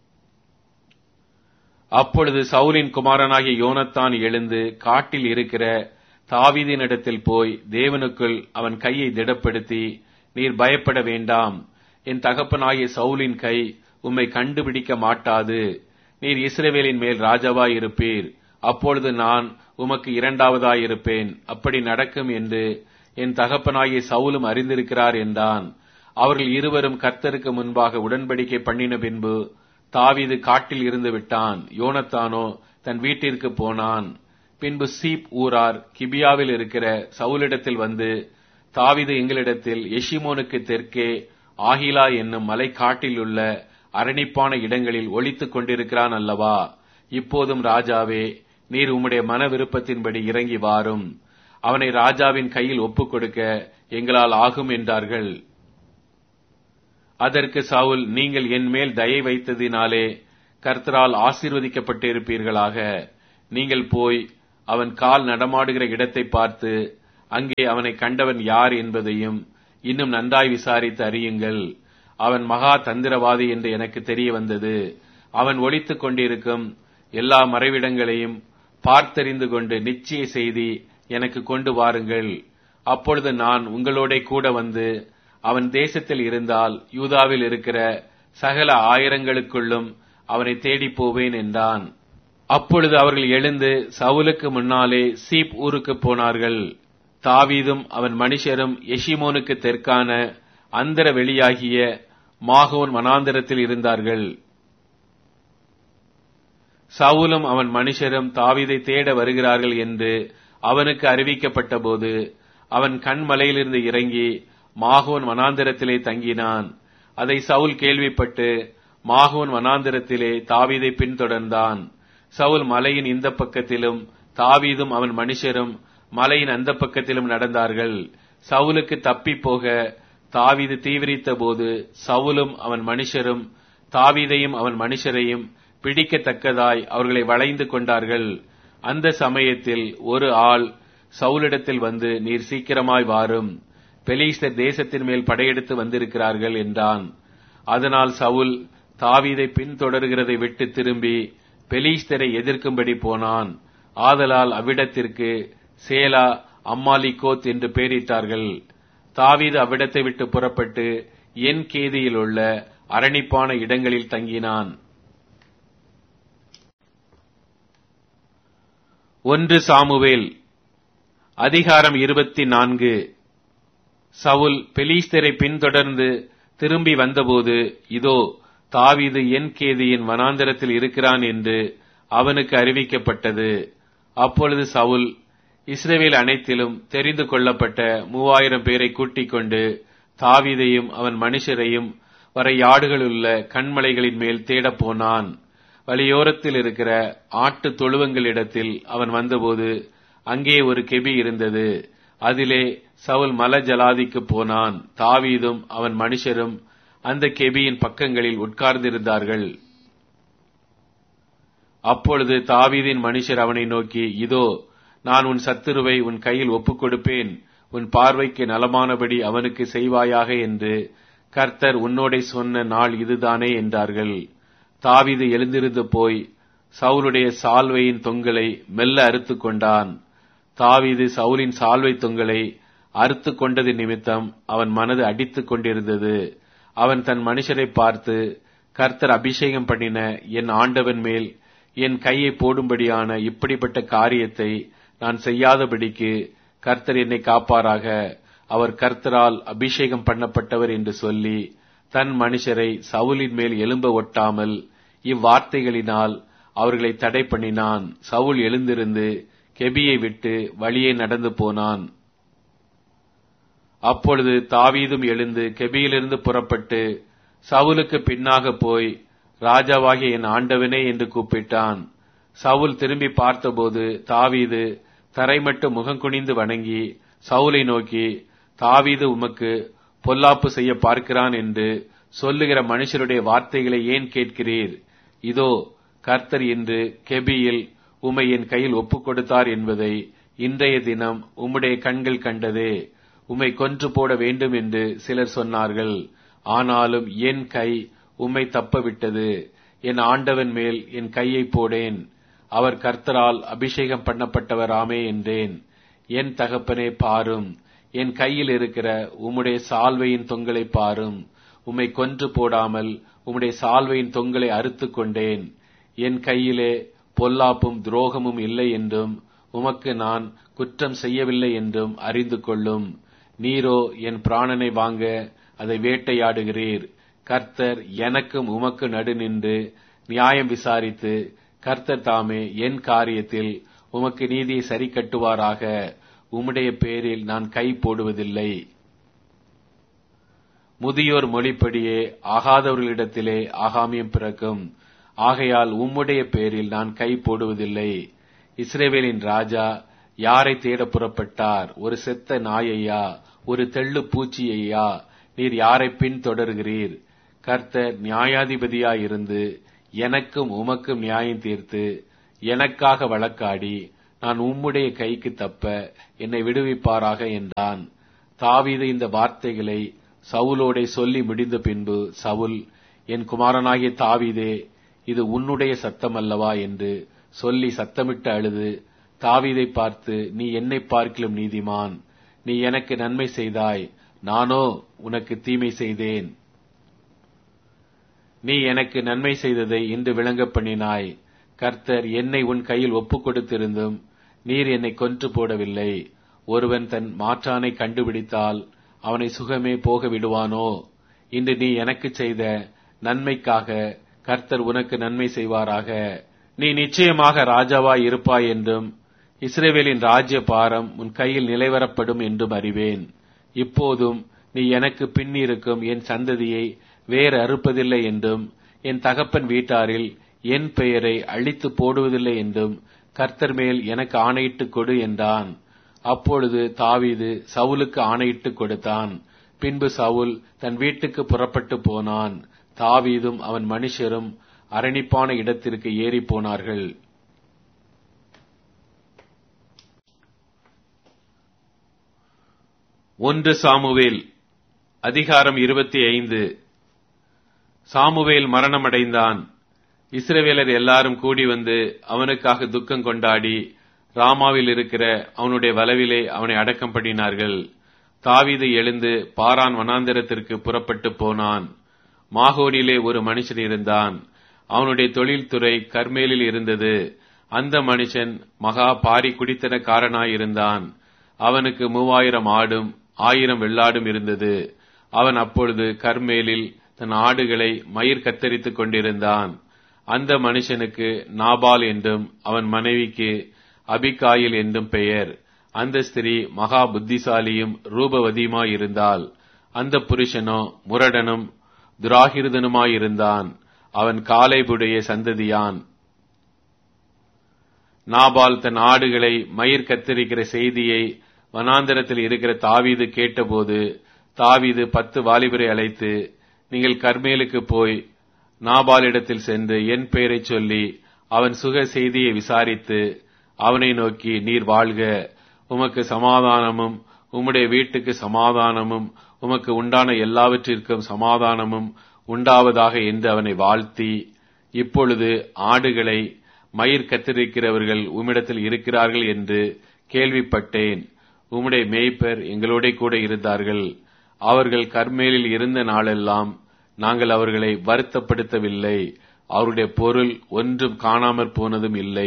அப்பொழுது சவுலின் குமாரனாகிய யோனத்தான் எழுந்து காட்டில் இருக்கிற தாவீதினிடத்தில் போய் தேவனுக்குள் அவன் கையை திடப்படுத்தி, நீர் பயப்பட வேண்டாம், என் தகப்பனாகிய சவுலின் கை உம்மை கண்டுபிடிக்க மாட்டாது. நீர் இஸ்ரவேலின் மேல் ராஜாவாயிருப்பீர். அப்பொழுது நான் உமக்கு இரண்டாவதாயிருப்பேன். அப்படி நடக்கும் என்று என் தகப்பனாகிய சவுலும் அறிந்திருக்கிறார் என்றான். அவர்கள் இருவரும் கர்த்தருக்கு முன்பாக உடன்படிக்கை பண்ணின பின்பு தாவீது காட்டில் இருந்து விட்டான். யோனத்தானோ தன் வீட்டிற்கு போனான். பின்பு சீப் ஊரார் கிபியாவில் இருக்கிற சவுலிடத்தில் வந்து, தாவீது எங்களிடத்தில் எஷிமோனுக்கு தெற்கே ஆகிலா என்னும் மலை காட்டில் உள்ள அரணிப்பான இடங்களில் ஒளித்துக் கொண்டிருக்கிறான் அல்லவா? இப்போதும் ராஜாவே, நீர் உம்முடைய மன விருப்பத்தின்படி இறங்கி வாரும். அவனை ராஜாவின் கையில் ஒப்புக் கொடுக்க எங்களால் ஆகும் என்றார்கள். அதற்கு சவுல், நீங்கள் என் மேல் தயை வைத்ததினாலே கர்த்தரால் ஆசீர்வதிக்கப்பட்டிருப்பீர்களாக. நீங்கள் போய் அவன் கால் நடமாடுகிற இடத்தை பார்த்து அங்கே அவனை கண்டவன் யார் என்பதையும் இன்னும் நன்றாய் விசாரித்து அறியுங்கள். அவன் மகா தந்திரவாதி என்று எனக்கு தெரிய வந்தது. அவன் ஒளித்துக் கொண்டிருக்கும் எல்லா மறைவிடங்களையும் பார்த்தறிந்து கொண்டு நிச்சய செய்தி எனக்கு கொண்டு வாருங்கள். அப்பொழுது நான் உங்களோட கூட வந்து அவன் தேசத்தில் இருந்தால் யூதாவில் இருக்கிற சகல ஆயிரங்களுக்குள்ளும் அவனை தேடி போவேன் என்றான். அப்பொழுது அவர்கள் எழுந்து சவுலுக்கு முன்னாலே சீப் ஊருக்கு போனார்கள். தாவீதும் அவன் மனுஷரும் எஷிமோனுக்கு தெற்கான அந்தர வெளியாகிய மாகோன் வனாந்தரத்தில் இருந்தார்கள். சவுலும் அவன் மனுஷரும் தாவீதை தேட வருகிறார்கள் என்று அவனுக்கு அறிவிக்கப்பட்ட போது அவன் கண்மலையிலிருந்து இறங்கி மாகோன் வனாந்தரத்திலே தங்கினான். அதை சவுல் கேள்விப்பட்டு மாகோன் வனாந்தரத்திலே தாவீதை பின்தொடர்ந்தான். சவுல் மலையின் இந்த பக்கத்திலும் தாவீதும் அவன் மனுஷரும் மலையின் அந்த பக்கத்திலும் நடந்தார்கள். சவுலுக்கு தப்பி போக தாவீது தீவிரித்த போது சவுலும் அவன் மனுஷரும் தாவீதையும் அவன் மனுஷரையும் பிடிக்கத்தக்கதாய் அவர்களை வளைந்து கொண்டார்கள். அந்த சமயத்தில் ஒரு ஆள் சவுலிடத்தில் வந்து, நீர் சீக்கிரமாய் வாரும், பெலிஸ்தர் தேசத்தின் மேல் படையெடுத்து வந்திருக்கிறார்கள் என்றான். அதனால் சவுல் தாவீதை பின்தொடர்கிறதை விட்டு திரும்பி பெலிஸ்தரை எதிர்க்கும்படி போனான். ஆதலால் அவ்விடத்திற்கு சேலா அம்மாலிகோத் என்று பெயரிட்டார்கள். தாவீது அவ்விடத்தை விட்டு புறப்பட்டு என் கேதியில் உள்ள அரணிப்பான இடங்களில் தங்கினான். 1 சாமுவேல் அதிகாரம் 24. சவுல் பெலிஸ்தரை பின்தொடர்ந்து திரும்பி வந்தபோது, இதோ தாவீது என் கேதியின் வனாந்தரத்தில் இருக்கிறான் என்று அவனுக்கு அறிவிக்கப்பட்டது. அப்பொழுது சவுல் இஸ்ரவேல் அனைத்திலும் தெரிந்து கொள்ளப்பட்ட 3000 பேரை கூட்டிக் கொண்டு தாவீதையும் அவன் மனுஷரையும் வரையாடுகளுள்ள கண்மலைகளின் மேல் தேடப் போனான். வழியோரத்தில் இருக்கிற ஆட்டு தொழுவங்களிடத்தில் அவன் வந்தபோது அங்கே ஒரு கெபி இருந்தது. அதிலே சவுல் மல ஜலாதிக்கு போனான். தாவீதும் அவன் மனுஷரும் அந்த கெபியின் பக்கங்களில் உட்கார்ந்திருந்தார்கள். அப்பொழுது தாவீதின் மனுஷர் அவனை நோக்கி, இதோ நான் உன் சத்துருவை உன் கையில் ஒப்புக் கொடுப்பேன், உன் பார்வைக்கு நலமானபடி அவனுக்கு செய்வாயாக என்று கர்த்தர் உன்னோடே சொன்ன நாள் இதுதானே என்றார்கள். தாவீது எழுந்திருந்து போய் சவுலுடைய சால்வையின் தொங்கலை மெல்ல அறுத்து கொண்டான். தாவீது சவுலின் சால்வை தொங்கலை அறுத்து கொண்டது நிமித்தம் அவன் மனது அடித்துக் கொண்டிருந்தது. அவன் தன் மனுஷரை பார்த்து, கர்த்தர் அபிஷேகம் பண்ணின என் ஆண்டவன் மேல் என் கையை போடும்படியான இப்படிப்பட்ட காரியத்தை நான் செய்யாதபடிக்கு கர்த்தர் என்னை காப்பாராக. அவர் கர்த்தரால் அபிஷேகம் பண்ணப்பட்டவர் என்று சொல்லி தன் மனுஷரை சவுலின் மேல் எழும்ப ஒட்டாமல் இவ்வார்த்தைகளினால் அவர்களை தடை பண்ணினான். சவுல் எழுந்திருந்து கெபியை விட்டு வழியே நடந்து போனான். அப்பொழுது தாவீதும் எழுந்து கெபியிலிருந்து புறப்பட்டு சவுலுக்கு பின்னாக போய், ராஜாவாகிய என் ஆண்டவனே என்று கூப்பிட்டான். சவுல் திரும்பி பார்த்தபோது தாவீது தரைமட்டும் முகங்குனிந்து வணங்கி சவுலை நோக்கி, தாவீது உமக்கு பொல்லாப்பு செய்ய பார்க்கிறான் என்று சொல்லுகிற மனுஷருடைய வார்த்தைகளை ஏன் கேட்கிறீர்? இதோ கர்த்தர் இன்று கெபியில் உம்மை என் கையில் ஒப்புக் கொடுத்தார் என்பதை இன்றைய தினம் உம்முடைய கண்கள் கண்டதே. உம்மை கொன்று போட வேண்டும் என்று சிலர் சொன்னார்கள். ஆனாலும் என் கை உம்மை தப்பவிட்டது. என் ஆண்டவன் மேல் என் கையை போடேன். அவர் கர்த்தரால் அபிஷேகம் பண்ணப்பட்டவராமே என்றேன். என் தகப்பனே பாரும், என் கையில் இருக்கிற உம்முடைய சால்வையின் தொங்கலை பாரும். உம்மை கொன்று போடாமல் உம்முடைய சால்வையின் தொங்கலை அறுத்து கொண்டேன். என் கையிலே பொல்லாப்பும் துரோகமும் இல்லை என்றும் உமக்கு நான் குற்றம் செய்யவில்லை என்றும் அறிந்து கொள்ளும். நீரோ என் பிராணனை வாங்க அதை வேட்டையாடுகிறீர். கர்த்தர் எனக்கும் உமக்கு நடு நின்று நியாயம் விசாரித்து கர்த்தர் தாமே என் காரியத்தில் உமக்கு நீதியை சரி கட்டுவாராக. உம்முடைய பேரில் நான் கை போடுவதில்லை. முதியோர் மொழிப்படியே ஆகாதவர்களிடத்திலே ஆகாமியம் பிறக்கும். ஆகையால் உம்முடைய பேரில் நான் கை போடுவதில்லை. இஸ்ரவேலின் ராஜா யாரை தேட புறப்பட்டார்? ஒரு செத்த நாயையா? ஒரு தெள்ளு பூச்சியையா? நீர் யாரை பின் தொடர்கிறீர்? கர்த்தர் நியாயாதிபதியாயிருந்து எனக்கும் உமக்கும் நியாயம் தீர்த்து எனக்காக வழக்காடி நான் உம்முடைய கைக்கு தப்ப என்னை விடுவிப்பாராக என்றான். தாவீது இந்த வார்த்தைகளை சவுலோடே சொல்லி முடிந்த பின்பு சவுல், என் குமாரனாகிய தாவீதே, இது உன்னுடைய சத்தம் அல்லவா என்று சொல்லி சத்தமிட்டு அழுது தாவீதை பார்த்து, நீ என்னை பார்க்கிலும் நீதிமான், நீ எனக்கு நன்மை செய்தாய், நானோ உனக்கு தீமை செய்தேன். நீ எனக்கு நன்மை செய்ததை இன்று விளங்க பண்ணினாய். கர்த்தர் என்னை உன் கையில் ஒப்புக் கொடுத்திருந்தும் நீர் என்னை கொன்று போடவில்லை. ஒருவன் தன் மாற்றானை கண்டுபிடித்தால் அவனை சுகமே போக விடுவானோ? இன்று நீ எனக்கு செய்த நன்மைக்காக கர்த்தர் உனக்கு நன்மை செய்வாராக. நீ நிச்சயமாக ராஜாவாய் இருப்பாய் என்றும் இஸ்ரவேலின் ராஜ்ய பாரம் உன் கையில் நிலைவரப்படும் என்றும் அறிவேன். இப்போதும் நீ எனக்கு பின்னிருக்கும் என் சந்ததியை வேறு அறுப்பதில்லை என்றும் என் தகப்பன் வீட்டாரில் என் பெயரை அழித்து போடுவதில்லை என்றும் கர்த்தர் மேல் எனக்கு ஆணையிட்டுக் கொடு என்றான். அப்பொழுது தாவீது சவுலுக்கு ஆணையிட்டுக் கொடுத்தான். பின்பு சவுல் தன் வீட்டுக்கு புறப்பட்டு போனான். தாவீதும் அவன் மனுஷரும் அரணிப்பான இடத்திற்கு ஏறி போனார்கள். ஒன்று சாமுவேல் அதிகாரம் 25. சாமுவேல் மரணமடைந்தான். இஸ்ரவேலர் எல்லாரும் கூடி வந்து அவனுக்காக துக்கம் கொண்டாடி ராமாவில் இருக்கிற அவனுடைய வலவிலே அவனை அடக்கம் பண்ணினார்கள். தாவீது எழுந்து பாரான் வனாந்தரத்திற்கு புறப்பட்டு போனான். மாகோனிலே ஒரு மனுஷன் இருந்தான். அவனுடைய தொழில்துறை கர்மேலில் இருந்தது. அந்த மனுஷன் மகா பாரி குடித்தனக்காரனாயிருந்தான். அவனுக்கு 3000 ஆடும் 1000 வெள்ளாடும் இருந்தது. அவன் அப்பொழுது கர்மேலில் தன் ஆடுகளை மயிர் கத்தரித்துக் கொண்டிருந்தான். அந்த மனுஷனுக்கு நாபால் என்றும் அவன் மனைவிக்கு அபிகாயில் என்றும் பெயர். அந்த ஸ்திரீ மகா புத்திசாலியும் ரூபவதியுமாயிருந்தாள். அந்த புருஷனோ முரடனும் துராகிருதனுமாயிருந்தான். அவன் காலேபுடைய சந்ததியான். நாபால் தன் ஆடுகளை மயிர் கத்தரிக்கிற செய்தியை வனாந்தரத்தில் இருக்கிற தாவீது கேட்டபோது தாவீது 10 வாலிபரை அழைத்து, நீங்கள் கர்மேலுக்கு போய் நாபாலிடத்தில் சென்று என் பெயரை சொல்லி அவன் சுக செய்தியை விசாரித்து அவனை நோக்கி, நீர் வாழ்க, உமக்கு சமாதானமும் உம்முடைய வீட்டுக்கு சமாதானமும் உமக்கு உண்டான எல்லாவற்றிற்கும் சமாதானமும் உண்டாவதாக என்று அவனை வாழ்த்தி, இப்பொழுது ஆடுகளை மயிர் கத்தரிக்கிறவர்கள் உம்மிடத்தில் இருக்கிறார்கள் என்று கேள்விப்பட்டேன். உம்முடைய மேய்ப்பர் எங்களோட கூட இருந்தார்கள். அவர்கள் கர்மேலில் இருந்த நாளெல்லாம் நாங்கள் அவர்களை வருத்தப்படுத்தவில்லை. அவருடைய பொருள் ஒன்றும் காணாமற் போனதும் இல்லை.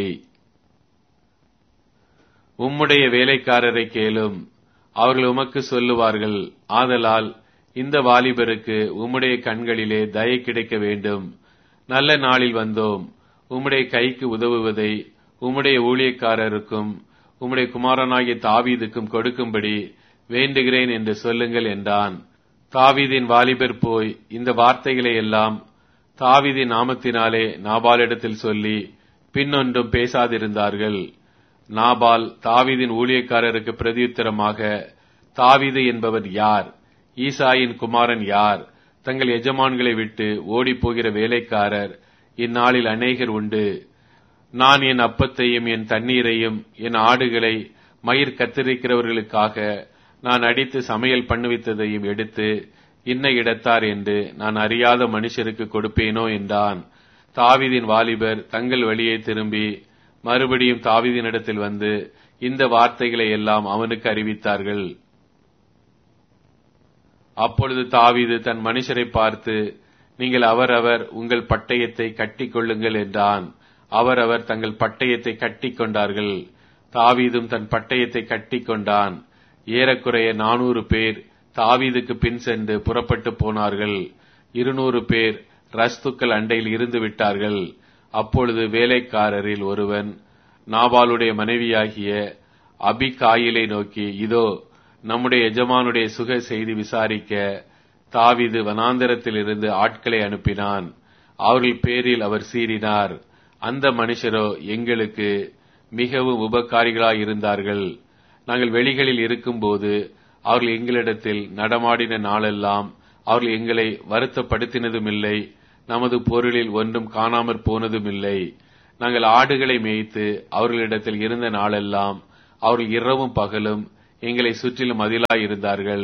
உம்முடைய வேலைக்காரரை கேளும், அவர்கள் உமக்கு சொல்லுவார்கள். ஆதலால் இந்த வாலிபருக்கு உம்முடைய கண்களிலே தயை கிடைக்க வேண்டும். நல்ல நாளில் வந்தோம். உம்முடைய கைக்கு உதவுவதை உம்முடைய ஊழியக்காரருக்கும் உம்முடைய குமாரனாகிய தாவீதுக்கும் கொடுக்கும்படி வேண்டுகிறேன் என்று சொல்லுங்கள் என்றான். தாவீதின் வாலிபர் போய் இந்த வார்த்தைகளை எல்லாம் தாவீதின் நாமத்தினாலே நாபாலிடத்தில் சொல்லி பின்னொன்றும் பேசாதிருந்தார்கள். நாபால் தாவீதின் ஊழியக்காரருக்கு பிரதியுத்தரமாக, தாவீது என்பவர் யார்? ஈசாயின் குமாரன் யார்? தங்கள் எஜமான்களை விட்டு ஓடிப்போகிற வேலைக்காரர் இந்நாளில் அநேகர் உண்டு. நான் என் அப்பத்தையும் என் தண்ணீரையும் என் ஆடுகளை மயிர் கத்தரிக்கிறவர்களுக்காக நான் அடித்து சமையல் பண்ணுவித்ததையும் எடுத்து இன்ன இடத்தார் என்று நான் அறியாத மனுஷருக்கு கொடுப்பேனோ என்றான். தாவீதின் வாலிபர் தங்கள் வழியை திரும்பி மறுபடியும் தாவீதினிடத்தில் வந்து இந்த வார்த்தைகளை எல்லாம் அவனுக்கு அறிவித்தார்கள். அப்பொழுது தாவீது தன் மனுஷரை பார்த்து, நீங்கள் அவரவர் உங்கள் பட்டயத்தை கட்டிக் கொள்ளுங்கள் என்றான். அவரவர் தங்கள் பட்டயத்தை கட்டிக் கொண்டார்கள். தாவீதும் தன் பட்டயத்தை கட்டிக் கொண்டான். ஏறக்குறைய 400 பேர் தாவீதுக்கு பின் சென்று புறப்பட்டு போனார்கள். 200 பேர் ரஸ்துக்கள் அண்டையில் இருந்து விட்டார்கள். அப்பொழுது வேலைக்காரரில் ஒருவன் நாபாலுடைய மனைவியாகிய அபிகாயிலை நோக்கி, இதோ நம்முடைய எஜமானுடைய சுக செய்தி விசாரிக்க தாவீது வனாந்தரத்தில் இருந்து ஆட்களை அனுப்பினான். அவர்கள் பேரில் அவர் சீறினார். அந்த மனுஷரோ எங்களுக்கு மிகவும் உபகாரிகளாயிருந்தார்கள். நாங்கள் வெளிகளில் இருக்கும்போது அவர்கள் எங்களிடத்தில் நடமாடின நாளெல்லாம் அவர்கள் எங்களை வருத்தப்படுத்தினதுமில்லை, நமது பொருளில் ஒன்றும் காணாமற் போனதுமில்லை. நாங்கள் ஆடுகளை மேய்த்து அவர்களிடத்தில் இருந்த நாளெல்லாம் அவர்கள் இரவும் பகலும் எங்களை சுற்றிலும் மதிலாயிருந்தார்கள்.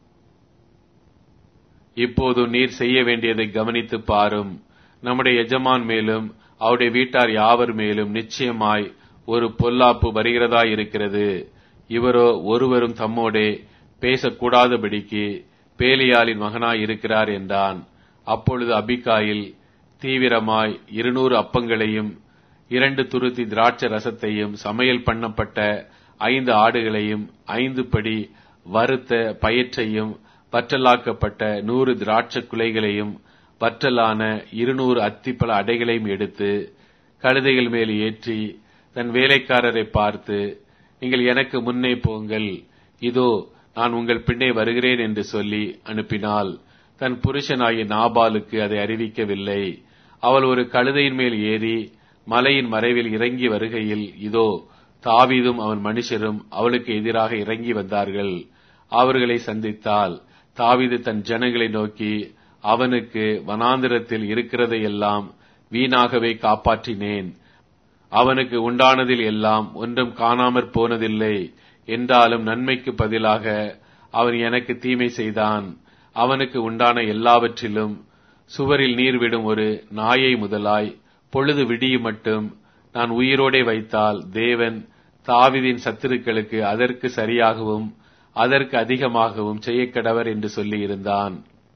இப்போது நீர் செய்ய வேண்டியதை கவனித்து பாரும். நம்முடைய எஜமான் மேலும் அவருடைய வீட்டார் யாவர் மேலும் நிச்சயமாய் ஒரு பொல்லாப்பு வருகிறதாயிருக்கிறது. இவரோ ஒருவரும் தம்மோடே பேசக்கூடாதபடிக்கு பேலியாளின் மகனாய் இருக்கிறார் என்றான். அப்பொழுது அபிகாயில் தீவிரமாய் 200 அப்பங்களையும் 2 துருத்தி திராட்சை ரசத்தையும் சமையல் பண்ணப்பட்ட 5 ஆடுகளையும் 5 படி வறுத்த பயற்றையும் வற்றலாக்கப்பட்ட 100 திராட்சை குலைகளையும் வற்றலான 200 அத்திப்பழ அடைகளையும் எடுத்து கழுதைகள் மேல் ஏற்றி தன் வேலைக்காரரை பார்த்து, நீங்கள் எனக்கு முன்னே போங்கள், இதோ நான் உங்கள் பின்னே வருகிறேன் என்று சொல்லி அனுப்பினாள். தன் புருஷனாகிய நாபாலுக்கு அதை அறிவிக்கவில்லை. அவள் ஒரு கழுதையின் மேல் ஏறி மலையின் மறைவில் இறங்கி வருகையில், இதோ தாவீதும் அவன் மனுஷரும் அவளுக்கு எதிராக இறங்கி வந்தார்கள். அவர்களை சந்தித்தாள். தாவீது தன் ஜனங்களை நோக்கி, அவனுக்கு வனாந்திரத்தில் இருக்கிறதையெல்லாம் வீணாகவே காப்பாற்றினேன். அவனுக்கு உண்டானதில் எல்லாம் ஒன்றும் காணாமற் போனதில்லை. என்றாலும் நன்மைக்கு பதிலாக அவன் எனக்கு தீமை செய்தான். அவனுக்கு உண்டான எல்லாவற்றிலும் சுவரில் நீர் விடும் ஒரு நாயை முதலாய் பொழுது விடியும் மட்டும் நான் உயிரோடே வைத்தால் தேவன் தாவீதின் சத்துருக்களுக்கு அதற்கு சரியாகவும் அதற்கு அதிகமாகவும் செய்யக்கடவர் என்று சொல்லியிருந்தான்.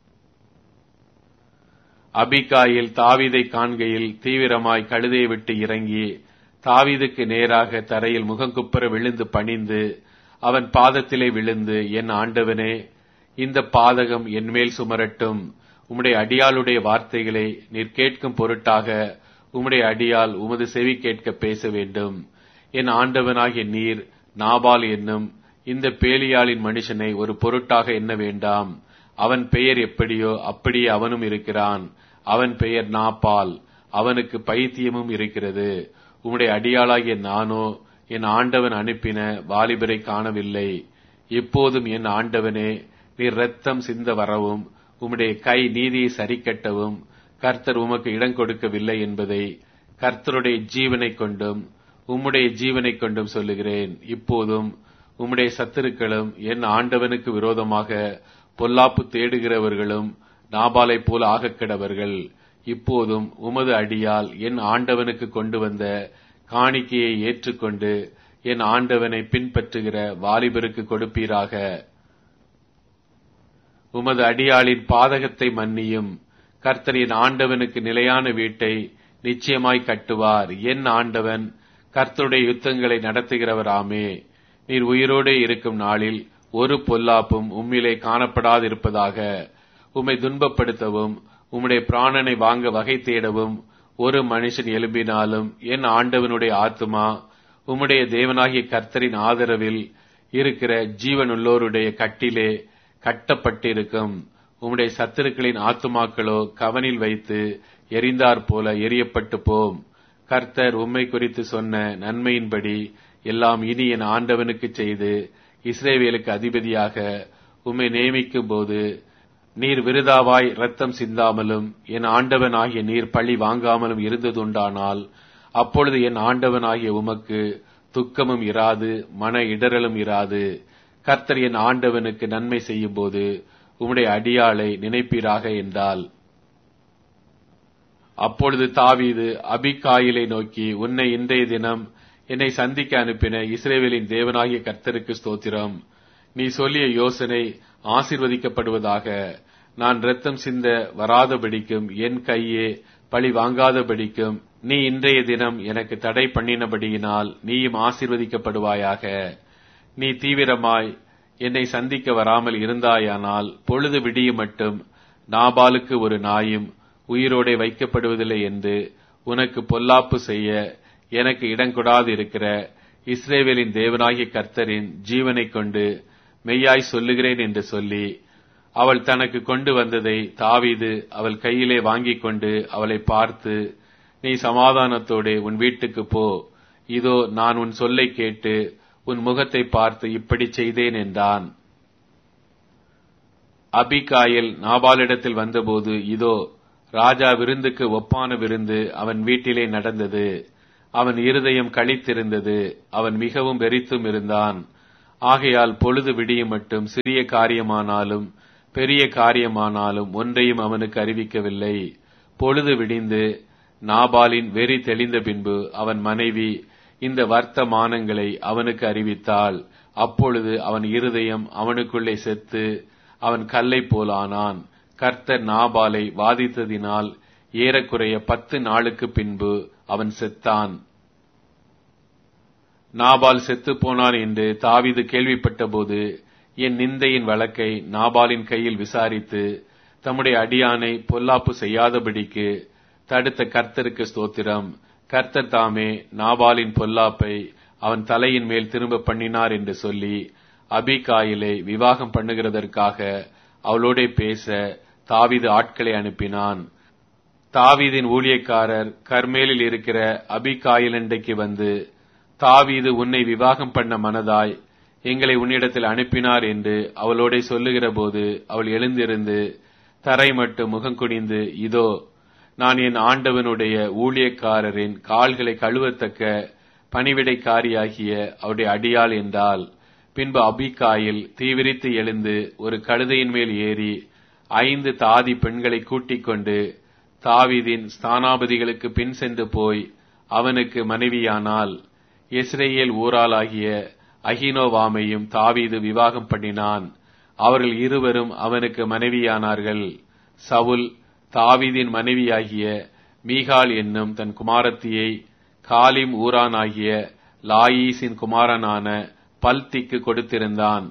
அபிகாயில் தாவீதை காண்கையில் தீவிரமாய் கழுதையை விட்டு இறங்கி தாவீதுக்கு நேராக தரையில் முகங்குப்புற விழுந்து பணிந்து அவன் பாதத்திலே விழுந்து, என் ஆண்டவனே, இந்த பாதகம் என்மேல் சுமரட்டும். உம்முடைய அடியாளுடைய வார்த்தைகளை நீர் கேட்கும் பொருட்டாக உம்முடைய அடியால் உமது செவி கேட்க பேச வேண்டும். என் ஆண்டவனாகிய நீர் நாபால் என்னும் இந்த பேலியாளின் மனுஷனை ஒரு பொருட்டாக எண்ண வேண்டாம். அவன் பெயர் எப்படியோ அப்படியே அவனும் இருக்கிறான். அவன் பெயர் நாபால், அவனுக்கு பைத்தியமும் இருக்கிறது. உம்முடைய அடியாளாகிய நானோ என் ஆண்டவன் அனுப்பின வாலிபரை காணவில்லை. இப்போதும் என் ஆண்டவனே, நீர் இரத்தம் சிந்த வரவும் உம்முடைய கை நீதியை சரிக்கட்டவும் கர்த்தர் உமக்கு இடம் கொடுக்கவில்லை என்பதை கர்த்தருடைய ஜீவனைக் கொண்டும் உம்முடைய ஜீவனைக் கொண்டும் சொல்லுகிறேன். இப்போதும் உம்முடைய சத்துருக்களும் என் ஆண்டவனுக்கு விரோதமாக பொல்லாப்பு தேடுகிறவர்களும் நாபாலை போல ஆகக்கிடவர்கள். இப்போதும் உமது அடியால் என் ஆண்டவனுக்கு கொண்டு வந்த காணிக்கையை ஏற்றுக்கொண்டு என் ஆண்டவனை பின்பற்றுகிற வாலிபருக்கு கொடுப்பீராக. உமது அடியாளின் பாதகத்தை மன்னியும். கர்த்தர் என் ஆண்டவனுக்கு நிலையான வீட்டை நிச்சயமாய் கட்டுவார். என் ஆண்டவன் கர்த்தருடைய யுத்தங்களை நடத்துகிறவராமே. நீர் உயிரோடே இருக்கும் நாளில் ஒரு பொல்லாப்பும் உம்மிலே காணப்படாதிருப்பதாக. உம்மை துன்பப்படுத்தவும் உம்முடைய பிராணனை வாங்க வகை தேடவும் ஒரு மனுஷன் எழும்பினாலும் என் ஆண்டவனுடைய ஆத்துமா உம்முடைய தேவனாகிய கர்த்தரின் ஆதரவில் இருக்கிற ஜீவனுள்ளோருடைய கட்டிலே கட்டப்பட்டிருக்கும். உம்முடைய சத்துருக்களின் ஆத்துமாக்களோ கவனில் வைத்து எரிந்தாற் போல எரியப்பட்டு போம். கர்த்தர் உம்மை குறித்து சொன்ன நன்மையின்படி எல்லாம் இனி என் ஆண்டவனுக்கு செய்து இஸ்ரவேலுக்கு அதிபதியாக உம்மை நியமிக்கும் போது நீர் விருதாவாய் இரத்தம் சிந்தாமலும் என் ஆண்டவனாகிய நீர் பழி வாங்காமலும் இருந்ததுண்டானால், அப்பொழுது என் ஆண்டவனாகிய உமக்கு துக்கமும் இராது, மன இடரலும் இராது. கர்த்தர் என் ஆண்டவனுக்கு நன்மை செய்யும் போது உம்முடைய அடியாளை நினைப்பீராக என்றால். அப்பொழுது தாவீது அபிகாயிலை நோக்கி, உன்னை இன்றைய தினம் என்னை சந்திக்க அனுப்பின இஸ்ரவேலின் தேவனாகிய கர்த்தருக்கு ஸ்தோத்திரம். நீ சொல்லிய யோசனை ஆசீர்வதிக்கப்படுவதாக. நான் இரத்தம் சிந்த வராதபடிக்கும் என் கையே பழி வாங்காதபடிக்கும் நீ இன்றைய தினம் எனக்கு தடை பண்ணினபடியினால் நீயும் ஆசீர்வதிக்கப்படுவாயாக. நீ தீவிரமாய் என்னை சந்திக்க வராமல் இருந்தாயானால் பொழுது விடியும் மட்டும் நாபாலுக்கு ஒரு நாயும் உயிரோடே வைக்கப்படுவதில்லை என்று உனக்கு பொல்லாப்பு செய்ய எனக்கு இடங்கொடாது இருக்கிற இஸ்ரவேலின் தேவனாகிய கர்த்தரின் ஜீவனைக் கொண்டு மெய்யாய் சொல்லுகிறேன் என்று சொல்லி, அவள் தனக்கு கொண்டு வந்ததை தாவீது அவள் கையிலே வாங்கிக் கொண்டு அவளை பார்த்து, நீ சமாதானத்தோடே உன் வீட்டுக்கு போ. இதோ நான் உன் சொல்லை கேட்டு உன் முகத்தை பார்த்து இப்படி செய்தேன் என்றான். அபிகாயில் நாபாலிடத்தில் வந்தபோது, இதோ, ராஜா விருந்துக்கு ஒப்பான விருந்து அவன் வீட்டிலே நடந்தது. அவன் இருதயம் களித்திருந்தது, அவன் மிகவும் வெறித்தும் இருந்தான். ஆகையால் பொழுது விடியும் மட்டும் சிறிய காரியமானாலும் பெரிய காரியமானாலும் ஒன்றையும் அவனுக்கு அறிவிக்கவில்லை. பொழுது விடிந்து நாபாலின் வெறி தெளிந்த பின்பு அவன் மனைவி இந்த வர்த்தமானங்களை அவனுக்கு அறிவித்தாள். அப்பொழுது அவன் இருதயம் அவனுக்குள்ளே செத்து அவன் கல்லை போலானான். கர்த்தர் நாபாலை வாதித்ததினால் ஏறக்குறைய 10 நாளுக்கு பின்பு அவன் செத்தான். நாபால் செத்துப்போனான் என்று தாவீது கேள்விப்பட்டபோது, என் நிந்தையின் வழக்கை நாபாலின் கையில் விசாரித்து தம்முடைய அடியானை பொல்லாப்பு செய்யாதபடிக்கு தடுத்த கர்த்தருக்கு ஸ்தோத்திரம். கர்த்தர் தாமே நாபாலின் பொல்லாப்பை அவன் தலையின் மேல் திரும்ப பண்ணினார் என்று சொல்லி அபிகாயிலை விவாகம் பண்ணுகிறதற்காக அவளோட பேச தாவீது ஆட்களை அனுப்பினான். தாவீதின் ஊழியக்காரர் கர்மேலில் இருக்கிற அபிகாயிலண்டைக்கு வந்து, தாவீது உன்னை விவாகம் பண்ண மனதாய் எங்களை உன்னிடத்தில் அனுப்பினார் என்று அவளோட சொல்லுகிற போது அவள் எழுந்திருந்து தரை மட்டும் முகங்குனிந்து, இதோ, நான் என் ஆண்டவனுடைய ஊழியக்காரரின் கால்களை கழுவத்தக்க பணிவிடைக்காரியாகிய அவருடைய அடியாள் என்றாள். பின்பு அபிகாயில் தீவிரித்து எழுந்து ஒரு கழுதையின் மேல் ஏறி 5 தாதி பெண்களை கூட்டிக் கொண்டு தாவீதின் ஸ்தானாபதிகளுக்கு பின் சென்று போய் அவனுக்கு மனைவியானாள். இஸ்ரேல் ஊராளாகிய அகினோவாமையும் தாவீது விவாகம் பண்ணினான். அவர்கள் இருவரும் அவனுக்கு மனைவியானார்கள். சவுல் தாவீதின் மனைவியாகிய மீகாள் என்னும் தன் குமாரத்தியை காலிம் ஊரானாகிய லாயீசின் குமாரனான பல்திக்கு கொடுத்திருந்தான்.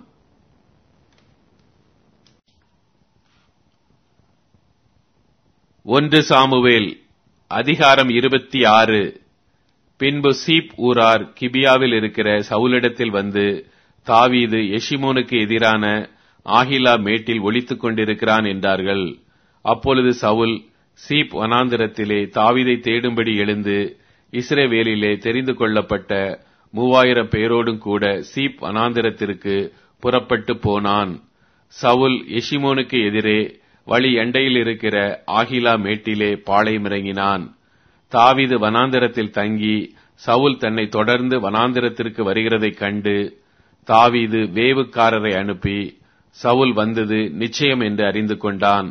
ஒன்று சாமுவேல் அதிகாரம் 26. பின்பு சீப் ஊரார் கிபியாவில் இருக்கிற சவுலிடத்தில் வந்து, தாவீது எஷிமோனுக்கு எதிரான ஆகிலா மேட்டில் ஒளித்துக் கொண்டிருக்கிறான் என்றார்கள். அப்பொழுது சவுல் சீப் வனாந்திரத்திலே தாவீதை தேடும்படி எழுந்து இஸ்ரவேலிலே தெரிந்து கொள்ளப்பட்ட 3000 பேரோடும் கூட சீப் வனாந்திரத்திற்கு புறப்பட்டு போனான். சவுல் எஷிமோனுக்கு எதிரே வழி எண்டையில் இருக்கிற ஆகிலா மேட்டிலே பாளையமிறங்கினான். தாவீது வனாந்திரத்தில் தங்கி சவுல் தன்னை தொடர்ந்து வனாந்திரத்திற்கு வருகிறதைக் கண்டு தாவீது வேவுக்காரரை அனுப்பி சவுல் வந்தது நிச்சயம் என்று அறிந்து கொண்டான்.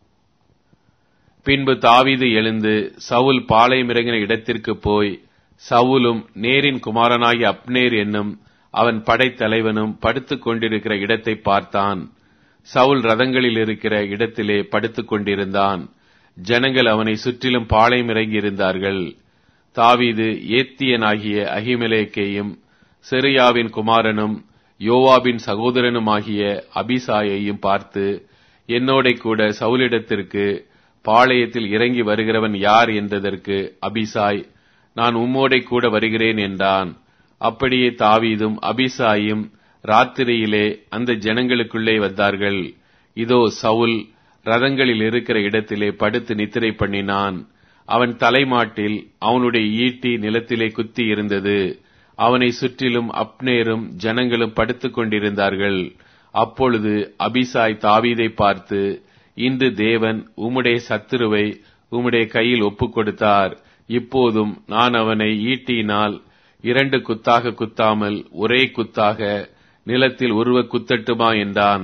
பின்பு தாவீது எழுந்து சவுல் பாளையமிறங்கின இடத்திற்கு போய் சவுலும் நேரின் குமாரனாகிய அப்னேர் என்னும் அவன் படைத்தலைவனும் படுத்துக் கொண்டிருக்கிற இடத்தை பார்த்தான். சவுல் ரதங்களில் இருக்கிற இடத்திலே படுத்துக் கொண்டிருந்தான். ஜனங்கள் அவனை சுற்றிலும் பாளையமிறங்கி இருந்தார்கள். தாவீது ஏத்தியனாகிய அகிமெலேக்கையும் செருயாவின் குமாரனும் யோவாபின் சகோதரனுமாகிய அபிசாயையும் பார்த்து, என்னோட கூட சவுலிடத்திற்கு பாளையத்தில் இறங்கி வருகிறவன் யார் என்றதற்கு அபிசாய், நான் உம்மோடை கூட வருகிறேன் என்றான். அப்படியே தாவீதும் அபிசாயும் ராத்திரியிலே அந்த ஜனங்களுக்குள்ளே வந்தார்கள். இதோ, சவுல் ரதங்களில் இருக்கிற இடத்திலே படுத்து நித்திரை பண்ணினான். அவன் தலைமாட்டில் அவனுடைய ஈட்டி நிலத்திலே குத்தி இருந்தது. அவனை சுற்றிலும் அப்னேரும் ஜனங்களும் படுத்துக் கொண்டிருந்தார்கள். அப்பொழுது அபிசாய் தாவீதை பார்த்து, இன்று தேவன் உம்முடைய சத்துருவை உம்முடைய கையில் ஒப்புக் கொடுத்தார். இப்போதும் நான் அவனை ஈட்டியினால் 2 குத்தாக குத்தாமல் ஒரே குத்தாக நிலத்தில் உருவ குத்தட்டுமா என்றான்.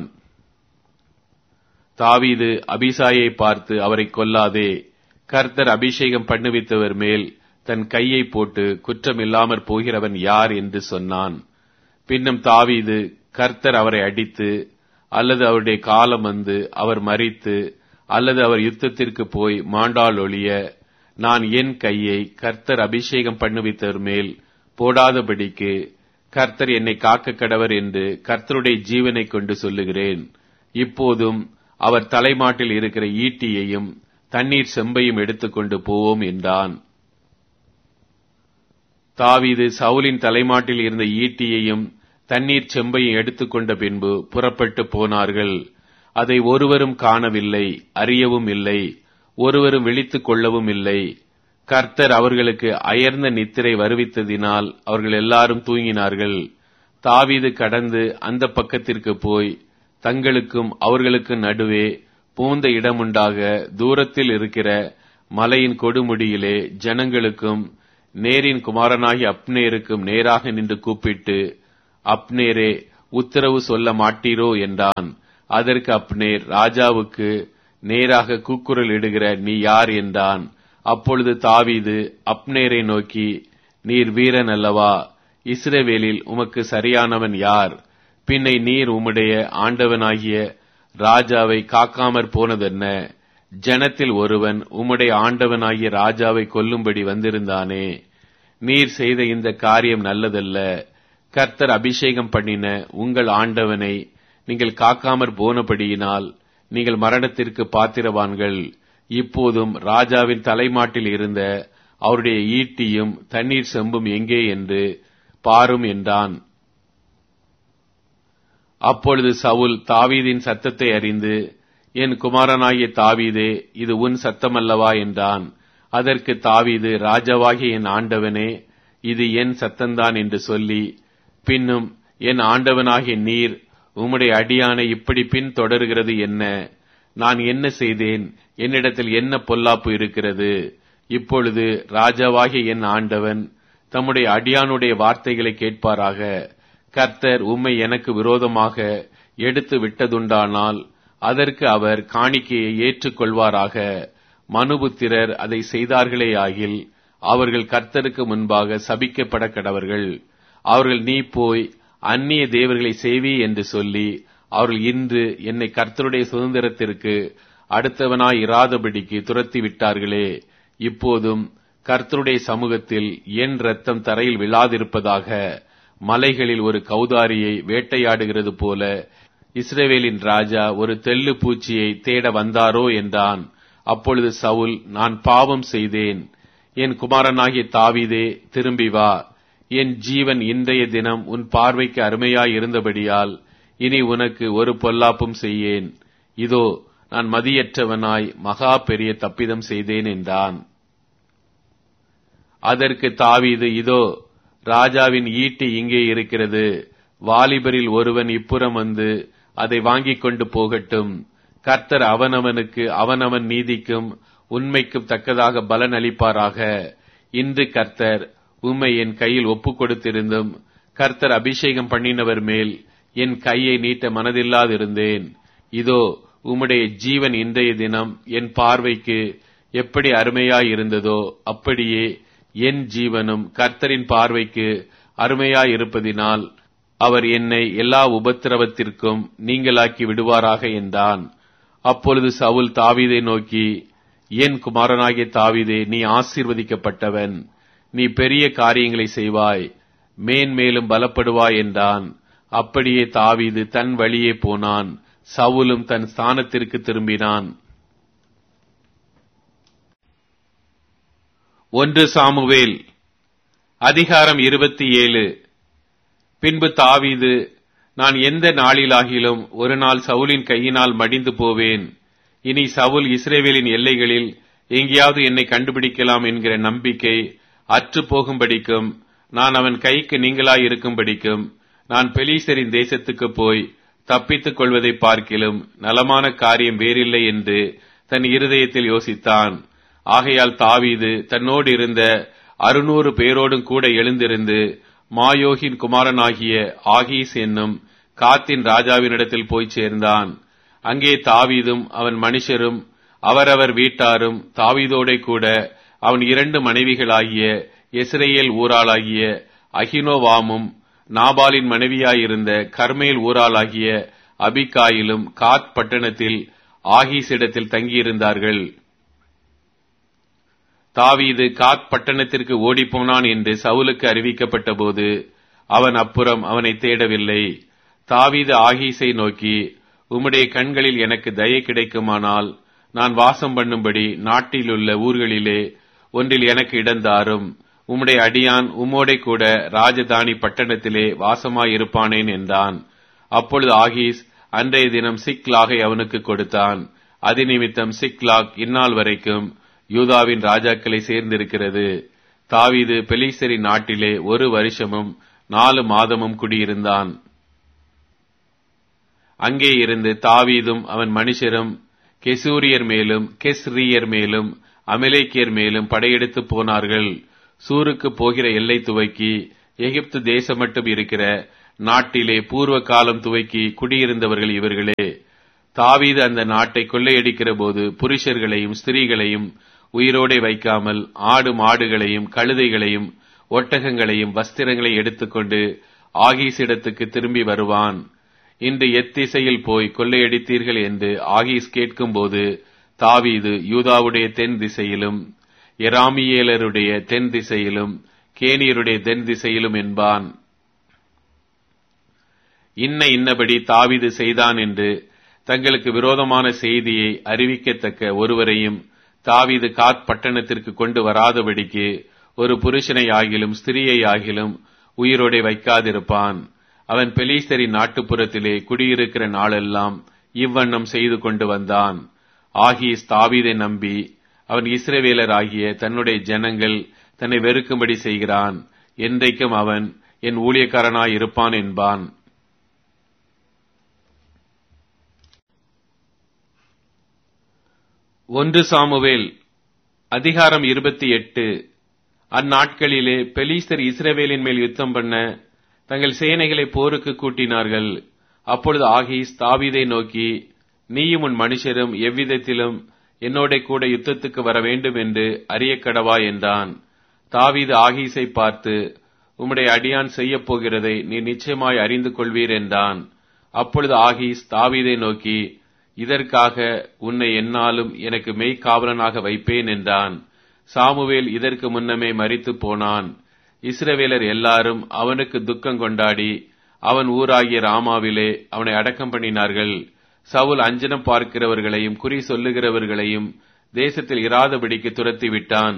தாவீது அபிசாயை பார்த்து, அவரை கொல்லாதே, கர்த்தர் அபிஷேகம் பண்ணுவித்தவர் மேல் தன் கையை போட்டு குற்றமில்லாமற் போகிறவன் யார் என்று சொன்னான். பின்னும் தாவீது, கர்த்தர் அவரை அடித்து அல்லது அவருடைய காலம் வந்து அவர் மரித்து அல்லது அவர் யுத்தத்திற்கு போய் மாண்டால் ஒழிய நான் என் கையை கர்த்தர் அபிஷேகம் பண்ணுவித்தவர் மேல் போடாதபடிக்கு கர்த்தர் என்னை காக்க கடவர் என்று கர்த்தருடைய ஜீவனை கொண்டு சொல்லுகிறேன். இப்போதும் அவர் தலைமாட்டில் இருக்கிற ஈட்டியையும் தண்ணீர் செம்பையும் எடுத்துக்கொண்டு போவோம் என்றான். தாவீது சவுலின் தலைமாட்டில் இருந்த ஈட்டியையும் தண்ணீர் செம்பையும் எடுத்துக்கொண்ட பின்பு புறப்பட்டு போனார்கள். அதை ஒருவரும் காணவில்லை, அறியவும் இல்லை, ஒருவரும் விழித்துக் கொள்ளவும் இல்லை. கர்த்தர் அவர்களுக்கு அயர்ந்த நித்திரை வருவித்ததினால் அவர்கள் எல்லாரும் தூங்கினார்கள். தாவீது கடந்து அந்த பக்கத்திற்கு போய் தங்களுக்கும் அவர்களுக்கு நடுவே பூந்த இடமுண்டாக தூரத்தில் இருக்கிற மலையின் கொடுமுடியிலே ஜனங்களுக்கும் நேரின் குமாரனாகி அப்னேருக்கும் நேராக நின்று கூப்பிட்டு, அப்னேரே, உத்தரவு சொல்ல மாட்டீரோ என்றான். அதற்கு அப்னேர், ராஜாவுக்கு நேராக கூக்குரல் இடுகிற நீ யார் என்றான். அப்பொழுது தாவீது அப்னேரை நோக்கி, நீர் வீரன் அல்லவா? இஸ்ரவேலில் உமக்கு சரியானவன் யார்? பின்னை நீர் உம்முடைய ஆண்டவனாகிய ராஜாவை காக்காமற் போனதென்ன? ஜனத்தில் ஒருவன் உம்முடைய ஆண்டவனாகிய ராஜாவை கொல்லும்படி வந்திருந்தானே. நீர் செய்த இந்த காரியம் நல்லதல்ல. கர்த்தர் அபிஷேகம் பண்ணின உங்கள் ஆண்டவனை நீங்கள் காக்காமற் போனபடியினால் நீங்கள் மரணத்திற்கு பாத்திரவான்கள். இப்போதும் ராஜாவின் தலைமாட்டில் இருந்த அவருடைய ஈட்டியும் தண்ணீர் செம்பும் எங்கே என்று பாரும் என்றான். அப்பொழுது சவுல் தாவீதின் சத்தத்தை அறிந்து, என் குமாரனாகிய தாவீதே, இது உன் சத்தமல்லவா என்றான். அதற்கு தாவீது, ராஜாவாகிய என் ஆண்டவனே, இது என் சத்தந்தான் என்று சொல்லி, பின்னும் என் ஆண்டவனாகிய நீர் உம்முடைய அடியானை இப்படி பின் தொடர்கிறது என்ன? நான் என்ன செய்தேன்? என்னிடத்தில் என்ன பொல்லாப்பு இருக்கிறது? இப்பொழுது ராஜாவாகிய என் ஆண்டவன் தம்முடைய அடியானுடைய வார்த்தைகளை கேட்பாராக. கர்த்தர் உம்மை எனக்கு விரோதமாக எடுத்து விட்டதுண்டானால் அதற்கு அவர் காணிக்கையை ஏற்றுக்கொள்வாராக. மனுபுத்திரர் அதை செய்தார்களேயாகில் அவர்கள் கர்த்தருக்கு முன்பாக சபிக்கப்பட கடவர்கள். அவர்கள் நீ போய் அந்நிய தேவர்களை சேவி என்று சொல்லி அவர்கள் இன்று என்னை கர்த்தருடைய சுதந்திரத்திற்கு அடுத்தவனாய் இராதபடிக்கு துரத்தி விட்டார்களே. இப்போதும் கர்த்தருடைய சமூகத்தில் என் இரத்தம் தரையில் விழாதிருப்பதாக. மலைகளில் ஒரு கௌதாரியை வேட்டையாடுகிறது போல இஸ்ரவேலின் ராஜா ஒரு தெள்ளு பூச்சியை தேட வந்தாரோ என்றான். அப்பொழுது சவுல், நான் பாவம் செய்தேன். என் குமாரனாகிய தாவீதே, திரும்பி வா. என் ஜீவன் இன்றைய தினம் உன் பார்வைக்கு அருமையாய் இருந்தபடியால் இனி உனக்கு ஒரு பொல்லாப்பும் செய்யேன். இதோ நான் மதியற்றவனாய் மகா பெரிய தப்பிதம் செய்தேன் என்றான். அதற்கு தாவீது, இதோ ராஜாவின் ஈட்டி இங்கே இருக்கிறது. வாலிபரில் ஒருவன் இப்புறம் வந்து அதை வாங்கிக் கொண்டு போகட்டும். கர்த்தர் அவனவனுக்கு அவனவன் நீதிக்கும் உண்மைக்கும் தக்கதாக பலன் அளிப்பாராக. இன்று கர்த்தர் உம்மை என் கையில் ஒப்புக் கொடுத்திருந்தும் கர்த்தர் அபிஷேகம் பண்ணினவர் மேல் என் கையை நீட்ட மனதில்லாதிருந்தேன். இதோ உம்முடைய ஜீவன் இன்றைய தினம் என் பார்வைக்கு எப்படி அருமையாயிருந்ததோ அப்படியே என் ஜீவனும் கர்த்தரின் பார்வைக்கு அருமையாயிருப்பதினால் அவர் என்னை எல்லா உபத்திரவத்திற்கும் நீங்களாக்கி விடுவாராக என்றான். அப்பொழுது சவுல் தாவீதை நோக்கி, என் குமாரனாகிய தாவீதே, நீ ஆசீர்வதிக்கப்பட்டவன். நீ பெரிய காரியங்களை செய்வாய், மேன்மேலும் பலப்படுவாய் என்றான். அப்படியே தாவீது தன் வழியே போனான். சவுலும் தன் ஸ்தானத்திற்கு திரும்பினான். 1 சாமுவேல் அதிகாரம் 27. பின்பு தாவீது, நான் எந்த நாளிலாகிலும் ஒரு நாள் சவுலின் கையினால் மடிந்து போவேன். இனி சவுல் இஸ்ரவேலின் எல்லைகளில் எங்கேயாவது என்னை கண்டுபிடிக்கலாம் என்கிற நம்பிக்கை அற்று போகும்படிக்கும் நான் அவன் கைக்கு நீங்களாயிருக்கும்படிக்கும் நான் பெலிஸ்தரின் தேசத்துக்கு போய் தப்பித்துக் கொள்வதை பார்க்கிலும் நலமான காரியம் வேறில்லை என்று தன் இருதயத்தில் யோசித்தான். ஆகையால் தாவீது தன்னோடு இருந்த 600 பேரோடும் கூட எழுந்திருந்து மாயோகின் குமாரனாகிய ஆகீஸ் என்னும் காத்தின் ராஜாவினிடத்தில் போய் சேர்ந்தான். அங்கே தாவீதும் அவன் மனுஷரும் அவரவர் வீட்டாரும் தாவீதோடே கூட அவன் 2 மனைவிகளாகிய எஸ்ரேல் ஊராளாகிய அகினோவாமும் நாபாலின் மனைவியாயிருந்த கர்மேல் ஊராளாகிய அபிகாயிலும் காத் பட்டணத்தில் ஆகீசிடத்தில் தங்கியிருந்தார்கள். தாவீது காத் பட்டணத்திற்கு ஓடிப்போனான் என்று சவுலுக்கு அறிவிக்கப்பட்ட போது அவன் அப்புறம் அவனை தேடவில்லை. தாவீது ஆகீஸை நோக்கி, உம்முடைய கண்களில் எனக்கு தயை கிடைக்குமானால் நான் வாசம் பண்ணும்படி நாட்டிலுள்ள ஊர்களிலே ஒன்றில் எனக்கு இடந்தாரும். உம்முடைய அடியான் உம்மோடே கூட ராஜதானி பட்டணத்திலே வாசமாயிருப்பானேன் என்றான். அப்பொழுது ஆகீஸ் அன்றைய தினம் சிக்லாகை அவனுக்கு கொடுத்தான். அது நிமித்தம் சிக்லாக் இந்நாள் வரைக்கும் யூதாவின் ராஜாக்களை சேர்ந்திருக்கிறது. தாவீது பெலிஸ்தரின் நாட்டிலே 1 வருஷமும் 4 மாதமும் குடியிருந்தான். அங்கே இருந்து தாவீதும் அவன் மனுஷரும் கெசூரியர் மேலும் கெஸ்ரியர் மேலும் அமலேக்கியர் மேலும் படையெடுத்து போனார்கள். சூருக்கு போகிற எல்லை துவக்கி எகிப்து தேசம் மட்டும் இருக்கிற நாட்டிலே பூர்வ காலம் துவக்கி குடியிருந்தவர்கள் இவர்களே. தாவீது அந்த நாட்டை கொள்ளையடிக்கிற போது புருஷர்களையும் ஸ்திரீகளையும் உயிரோடே வைக்காமல் ஆடு மாடுகளையும் கழுதைகளையும் ஒட்டகங்களையும் வஸ்திரங்களை எடுத்துக்கொண்டு ஆகீசிடத்துக்கு திரும்பி வருவான். இன்று எத்திசையில் போய் கொள்ளையடித்தீர்கள் என்று ஆகீஸ் கேட்கும்போது தாவீது யூதாவுடைய தென் திசையிலும் எராமியேலருடைய தென் திசையிலும் கேனியருடைய தென் திசையிலும் என்பான். இன்னபடி தாவீது செய்தான் என்று தங்களுக்கு விரோதமான செய்தியை அறிவிக்கத்தக்க ஒருவரையும் தாவீது காத் பட்டணத்திற்கு கொண்டு வராதபடிக்கு ஒரு புருஷனை ஆகிலும் ஸ்திரியை ஆகிலும் உயிரோடே வைக்காதிருப்பான். அவன் பெலிஸ்தரின் நாட்டுப்புறத்திலே குடியிருக்கிற நாளெல்லாம் இவ்வண்ணம் செய்து கொண்டு வந்தான். ஆகீஸ் தாவீதை நம்பி அவன் இஸ்ரவேலர் ஆகிய தன்னுடைய ஜனங்கள் தன்னை வெறுக்கும்படி செய்கிறான், என்றைக்கும் அவன் என் ஊழியக்காரனாய் இருப்பான் என்பான். ஒன்று சாமுவேல் அதிகாரம் 28. அந்நாட்களிலே பெலிஸ்தர் இஸ்ரவேலின் மேல் யுத்தம் பண்ண தங்கள் சேனைகளை போருக்கு கூட்டினார்கள். அப்பொழுது ஆகீஸ் தாவீதை நோக்கி, நீயும் உன் மனுஷரும் எவ்விதத்திலும் என்னோட கூட யுத்தத்துக்கு வர வேண்டும் என்று அறியக்கடவா என்றான். தாவீது ஆகீஸை பார்த்து, உம்முடைய அடியான் செய்யப் போகிறதை நீ நிச்சயமாய் அறிந்து கொள்வீர் என்றான். அப்பொழுது ஆகீஸ் தாவீதை நோக்கி, இதற்காக உன்னை எந்நாளும் எனக்கு மெய்க்காவலனாக வைப்பேன் என்றான். சாமுவேல் இதற்கு முன்னமே மரித்து போனான். இஸ்ரவேலர் எல்லாரும் அவனுக்கு துக்கம் கொண்டாடி அவன் ஊராகிய ராமாவிலே அவனை அடக்கம் பண்ணினார்கள். சவுல் அஞ்சனம் பார்க்கிறவர்களையும் குறி சொல்லுகிறவர்களையும் தேசத்தில் இராதபடிக்கு துரத்தி விட்டான்.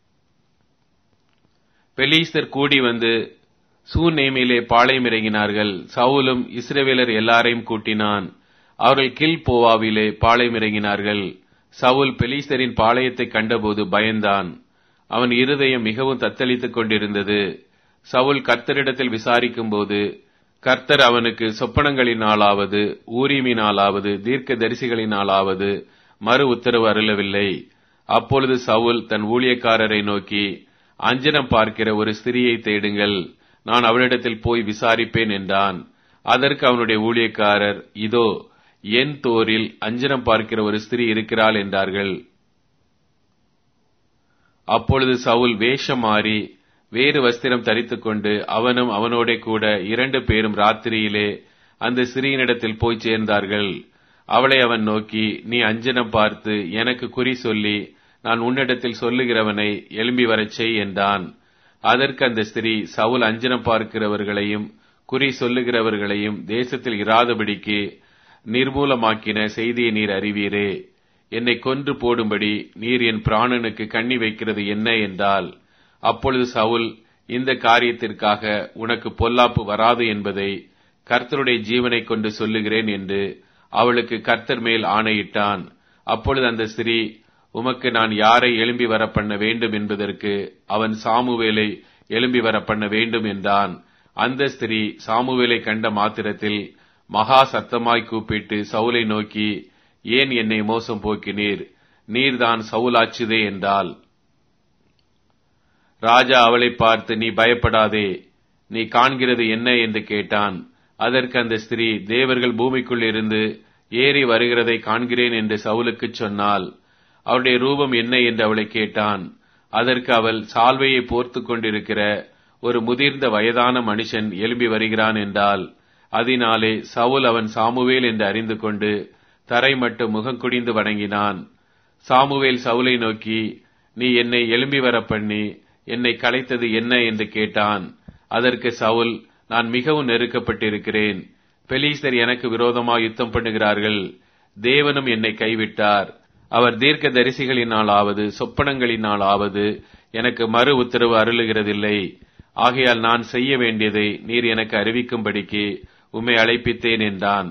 பெலிஸ்தர் கூடி வந்து சூநேமிலே பாளையம் இறங்கினார்கள். சவுலும் இஸ்ரவேலர் எல்லாரையும் கூட்டினான். அவர்கள் கில்போவாவிலே பாளையம் இறங்கினார்கள். சவுல் பெலிஸ்தரின் பாளையத்தை கண்டபோது பயந்தான். அவன் இருதயம் மிகவும் தத்தளித்துக் கொண்டிருந்தது. சவுல் கர்த்தரிடத்தில் விசாரிக்கும் போது கர்த்தர் அவனுக்கு சொப்பனங்களினாலாவது ஊரீமினாலாவது தீர்க்க தரிசிகளினாலாவது மறு உத்தரவு அருளவில்லை. அப்பொழுது சவுல் தன் ஊழியக்காரரை நோக்கி, அஞ்சனம் பார்க்கிற ஒரு ஸ்திரியை தேடுங்கள், நான் அவளிடத்தில் போய் விசாரிப்பேன் என்றான். அதற்கு அவனுடைய ஊழியக்காரர், இதோ என் தோரில் அஞ்சனம் பார்க்கிற ஒரு ஸ்திரீ இருக்கிறாள் என்றார்கள். அப்பொழுது சவுல் வேஷம் மாறி வேறு வஸ்திரம் தரித்துக் கொண்டு அவனும் அவனோட கூட 2 பேரும் ராத்திரியிலே அந்த ஸ்திரீயினிடத்தில் போய் சேர்ந்தார்கள். அவளை அவன் நோக்கி, நீ அஞ்சனம் பார்த்து எனக்கு குறி சொல்லி நான் உன்னிடத்தில் சொல்லுகிறவனை எழும்பி வரச் செய் என்றான். அதற்கு அந்த ஸ்திரீ, சவுல் அஞ்சனம் பார்க்கிறவர்களையும் குறி சொல்லுகிறவர்களையும் தேசத்தில் இராதபடிக்கு நிர்மூலமாக்கின செய்தியை நீர் அறிவீரே. என்னை கொன்று போடும்படி நீர் என் பிராணனுக்கு கண்ணி வைக்கிறது என்ன என்றால். அப்பொழுது சவுல், இந்த காரியத்திற்காக உனக்கு பொல்லாப்பு வராது என்பதை கர்த்தருடைய ஜீவனை கொண்டு சொல்லுகிறேன் என்று அவளுக்கு கர்த்தர் மேல் ஆணையிட்டான். அப்பொழுது அந்த ஸ்திரீ, உமக்கு நான் யாரை எழும்பி வர பண்ண வேண்டும் என்பதற்கு அவன் சாமுவேலை எழும்பி வர பண்ண வேண்டும் என்றான். அந்த ஸ்திரீ சாமுவேலை கண்ட மாத்திரத்தில் மகா சத்தமாய் கூப்பிட்டு சவுலை நோக்கி, ஏன் என்னை மோசம் போக்கினீர்? நீர்தான் சவுலாச்சுதே என்றாள். ராஜா அவளை பார்த்து, நீ பயப்படாதே, நீ காண்கிறது என்ன என்று கேட்டான். அதற்கு அந்த ஸ்திரீ, தேவர்கள் பூமிக்குள் இருந்து ஏறி வருகிறதை காண்கிறேன் என்று சவுலுக்கு சொன்னாள். அவருடைய ரூபம் என்ன என்று அவளை கேட்டான். அதற்கு அவள், சால்வையை போர்த்து கொண்டிருக்கிற ஒரு முதிர்ந்த வயதான மனுஷன் எழும்பி வருகிறான் என்றாள். அதனாலே சவுல் அவன் சாமுவேல் என்று அறிந்து கொண்டு தரை மட்டும் முகங்குடிந்து வணங்கினான். சாமுவேல் சவுலை நோக்கி, நீ என்னை எழும்பி வர பண்ணி என்னை கலைத்தது என்ன என்று கேட்டான். அதற்கு சவுல், நான் மிகவும் நெருக்கப்பட்டிருக்கிறேன். பெலிஸ்தர் எனக்கு விரோதமாக யுத்தம் பண்ணுகிறார்கள். தேவனும் என்னை கைவிட்டார். அவர் தீர்க்க தரிசிகளினாலாவது சொப்பனங்களினாலாவது எனக்கு மறு உத்தரவு அருளுகிறதில்லை. ஆகையால் நான் செய்ய வேண்டியதை நீர் எனக்கு அறிவிக்கும்படிக்கு உம்மை அழைப்பித்தேன் என்றான்.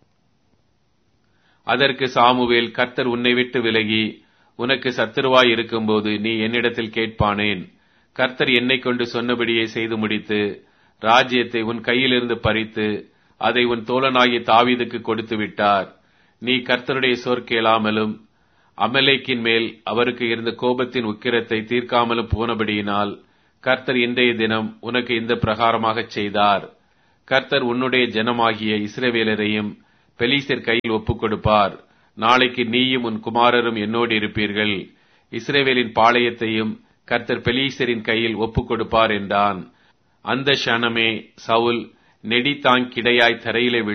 அதற்கு சாமுவேல், கர்த்தர் உன்னை விட்டு விலகி உனக்கு சத்துருவாய் இருக்கும்போது நீ என்னிடத்தில் கேட்பானேன்? கர்த்தர் என்னை கொண்டு சொன்னபடியே செய்து முடித்து ராஜ்யத்தை உன் கையிலிருந்து பறித்து அதை உன் தோழனாகிய தாவீதுக்கு கொடுத்து விட்டார். நீ கர்த்தருடைய சொற் கேளாமலும் அமலேக்கின் மேல் அவருக்கு இருந்த கோபத்தின் உக்கிரத்தை தீர்க்காமலும் போனபடியினால் கர்த்தர் இன்றைய தினம் உனக்கு இந்த பிரகாரமாகச் செய்தார். கர்த்தர் உன்னுடைய ஜனமாகிய இஸ்ரவேலரையும் பெலிஸ்தர் கையில் ஒப்புக் கொடுப்பார். நாளைக்கு நீயும் உன் குமாரரும் என்னோடு இருப்பீர்கள். இஸ்ரவேலின் பாளையத்தையும் கர்த்தர் பெலிஸ்தரின் கையில் ஒப்புக் கொடுப்பார் என்றான். அந்த க்ஷணமே சவுல் நெடி தாங்கிடையாய் தரையிலே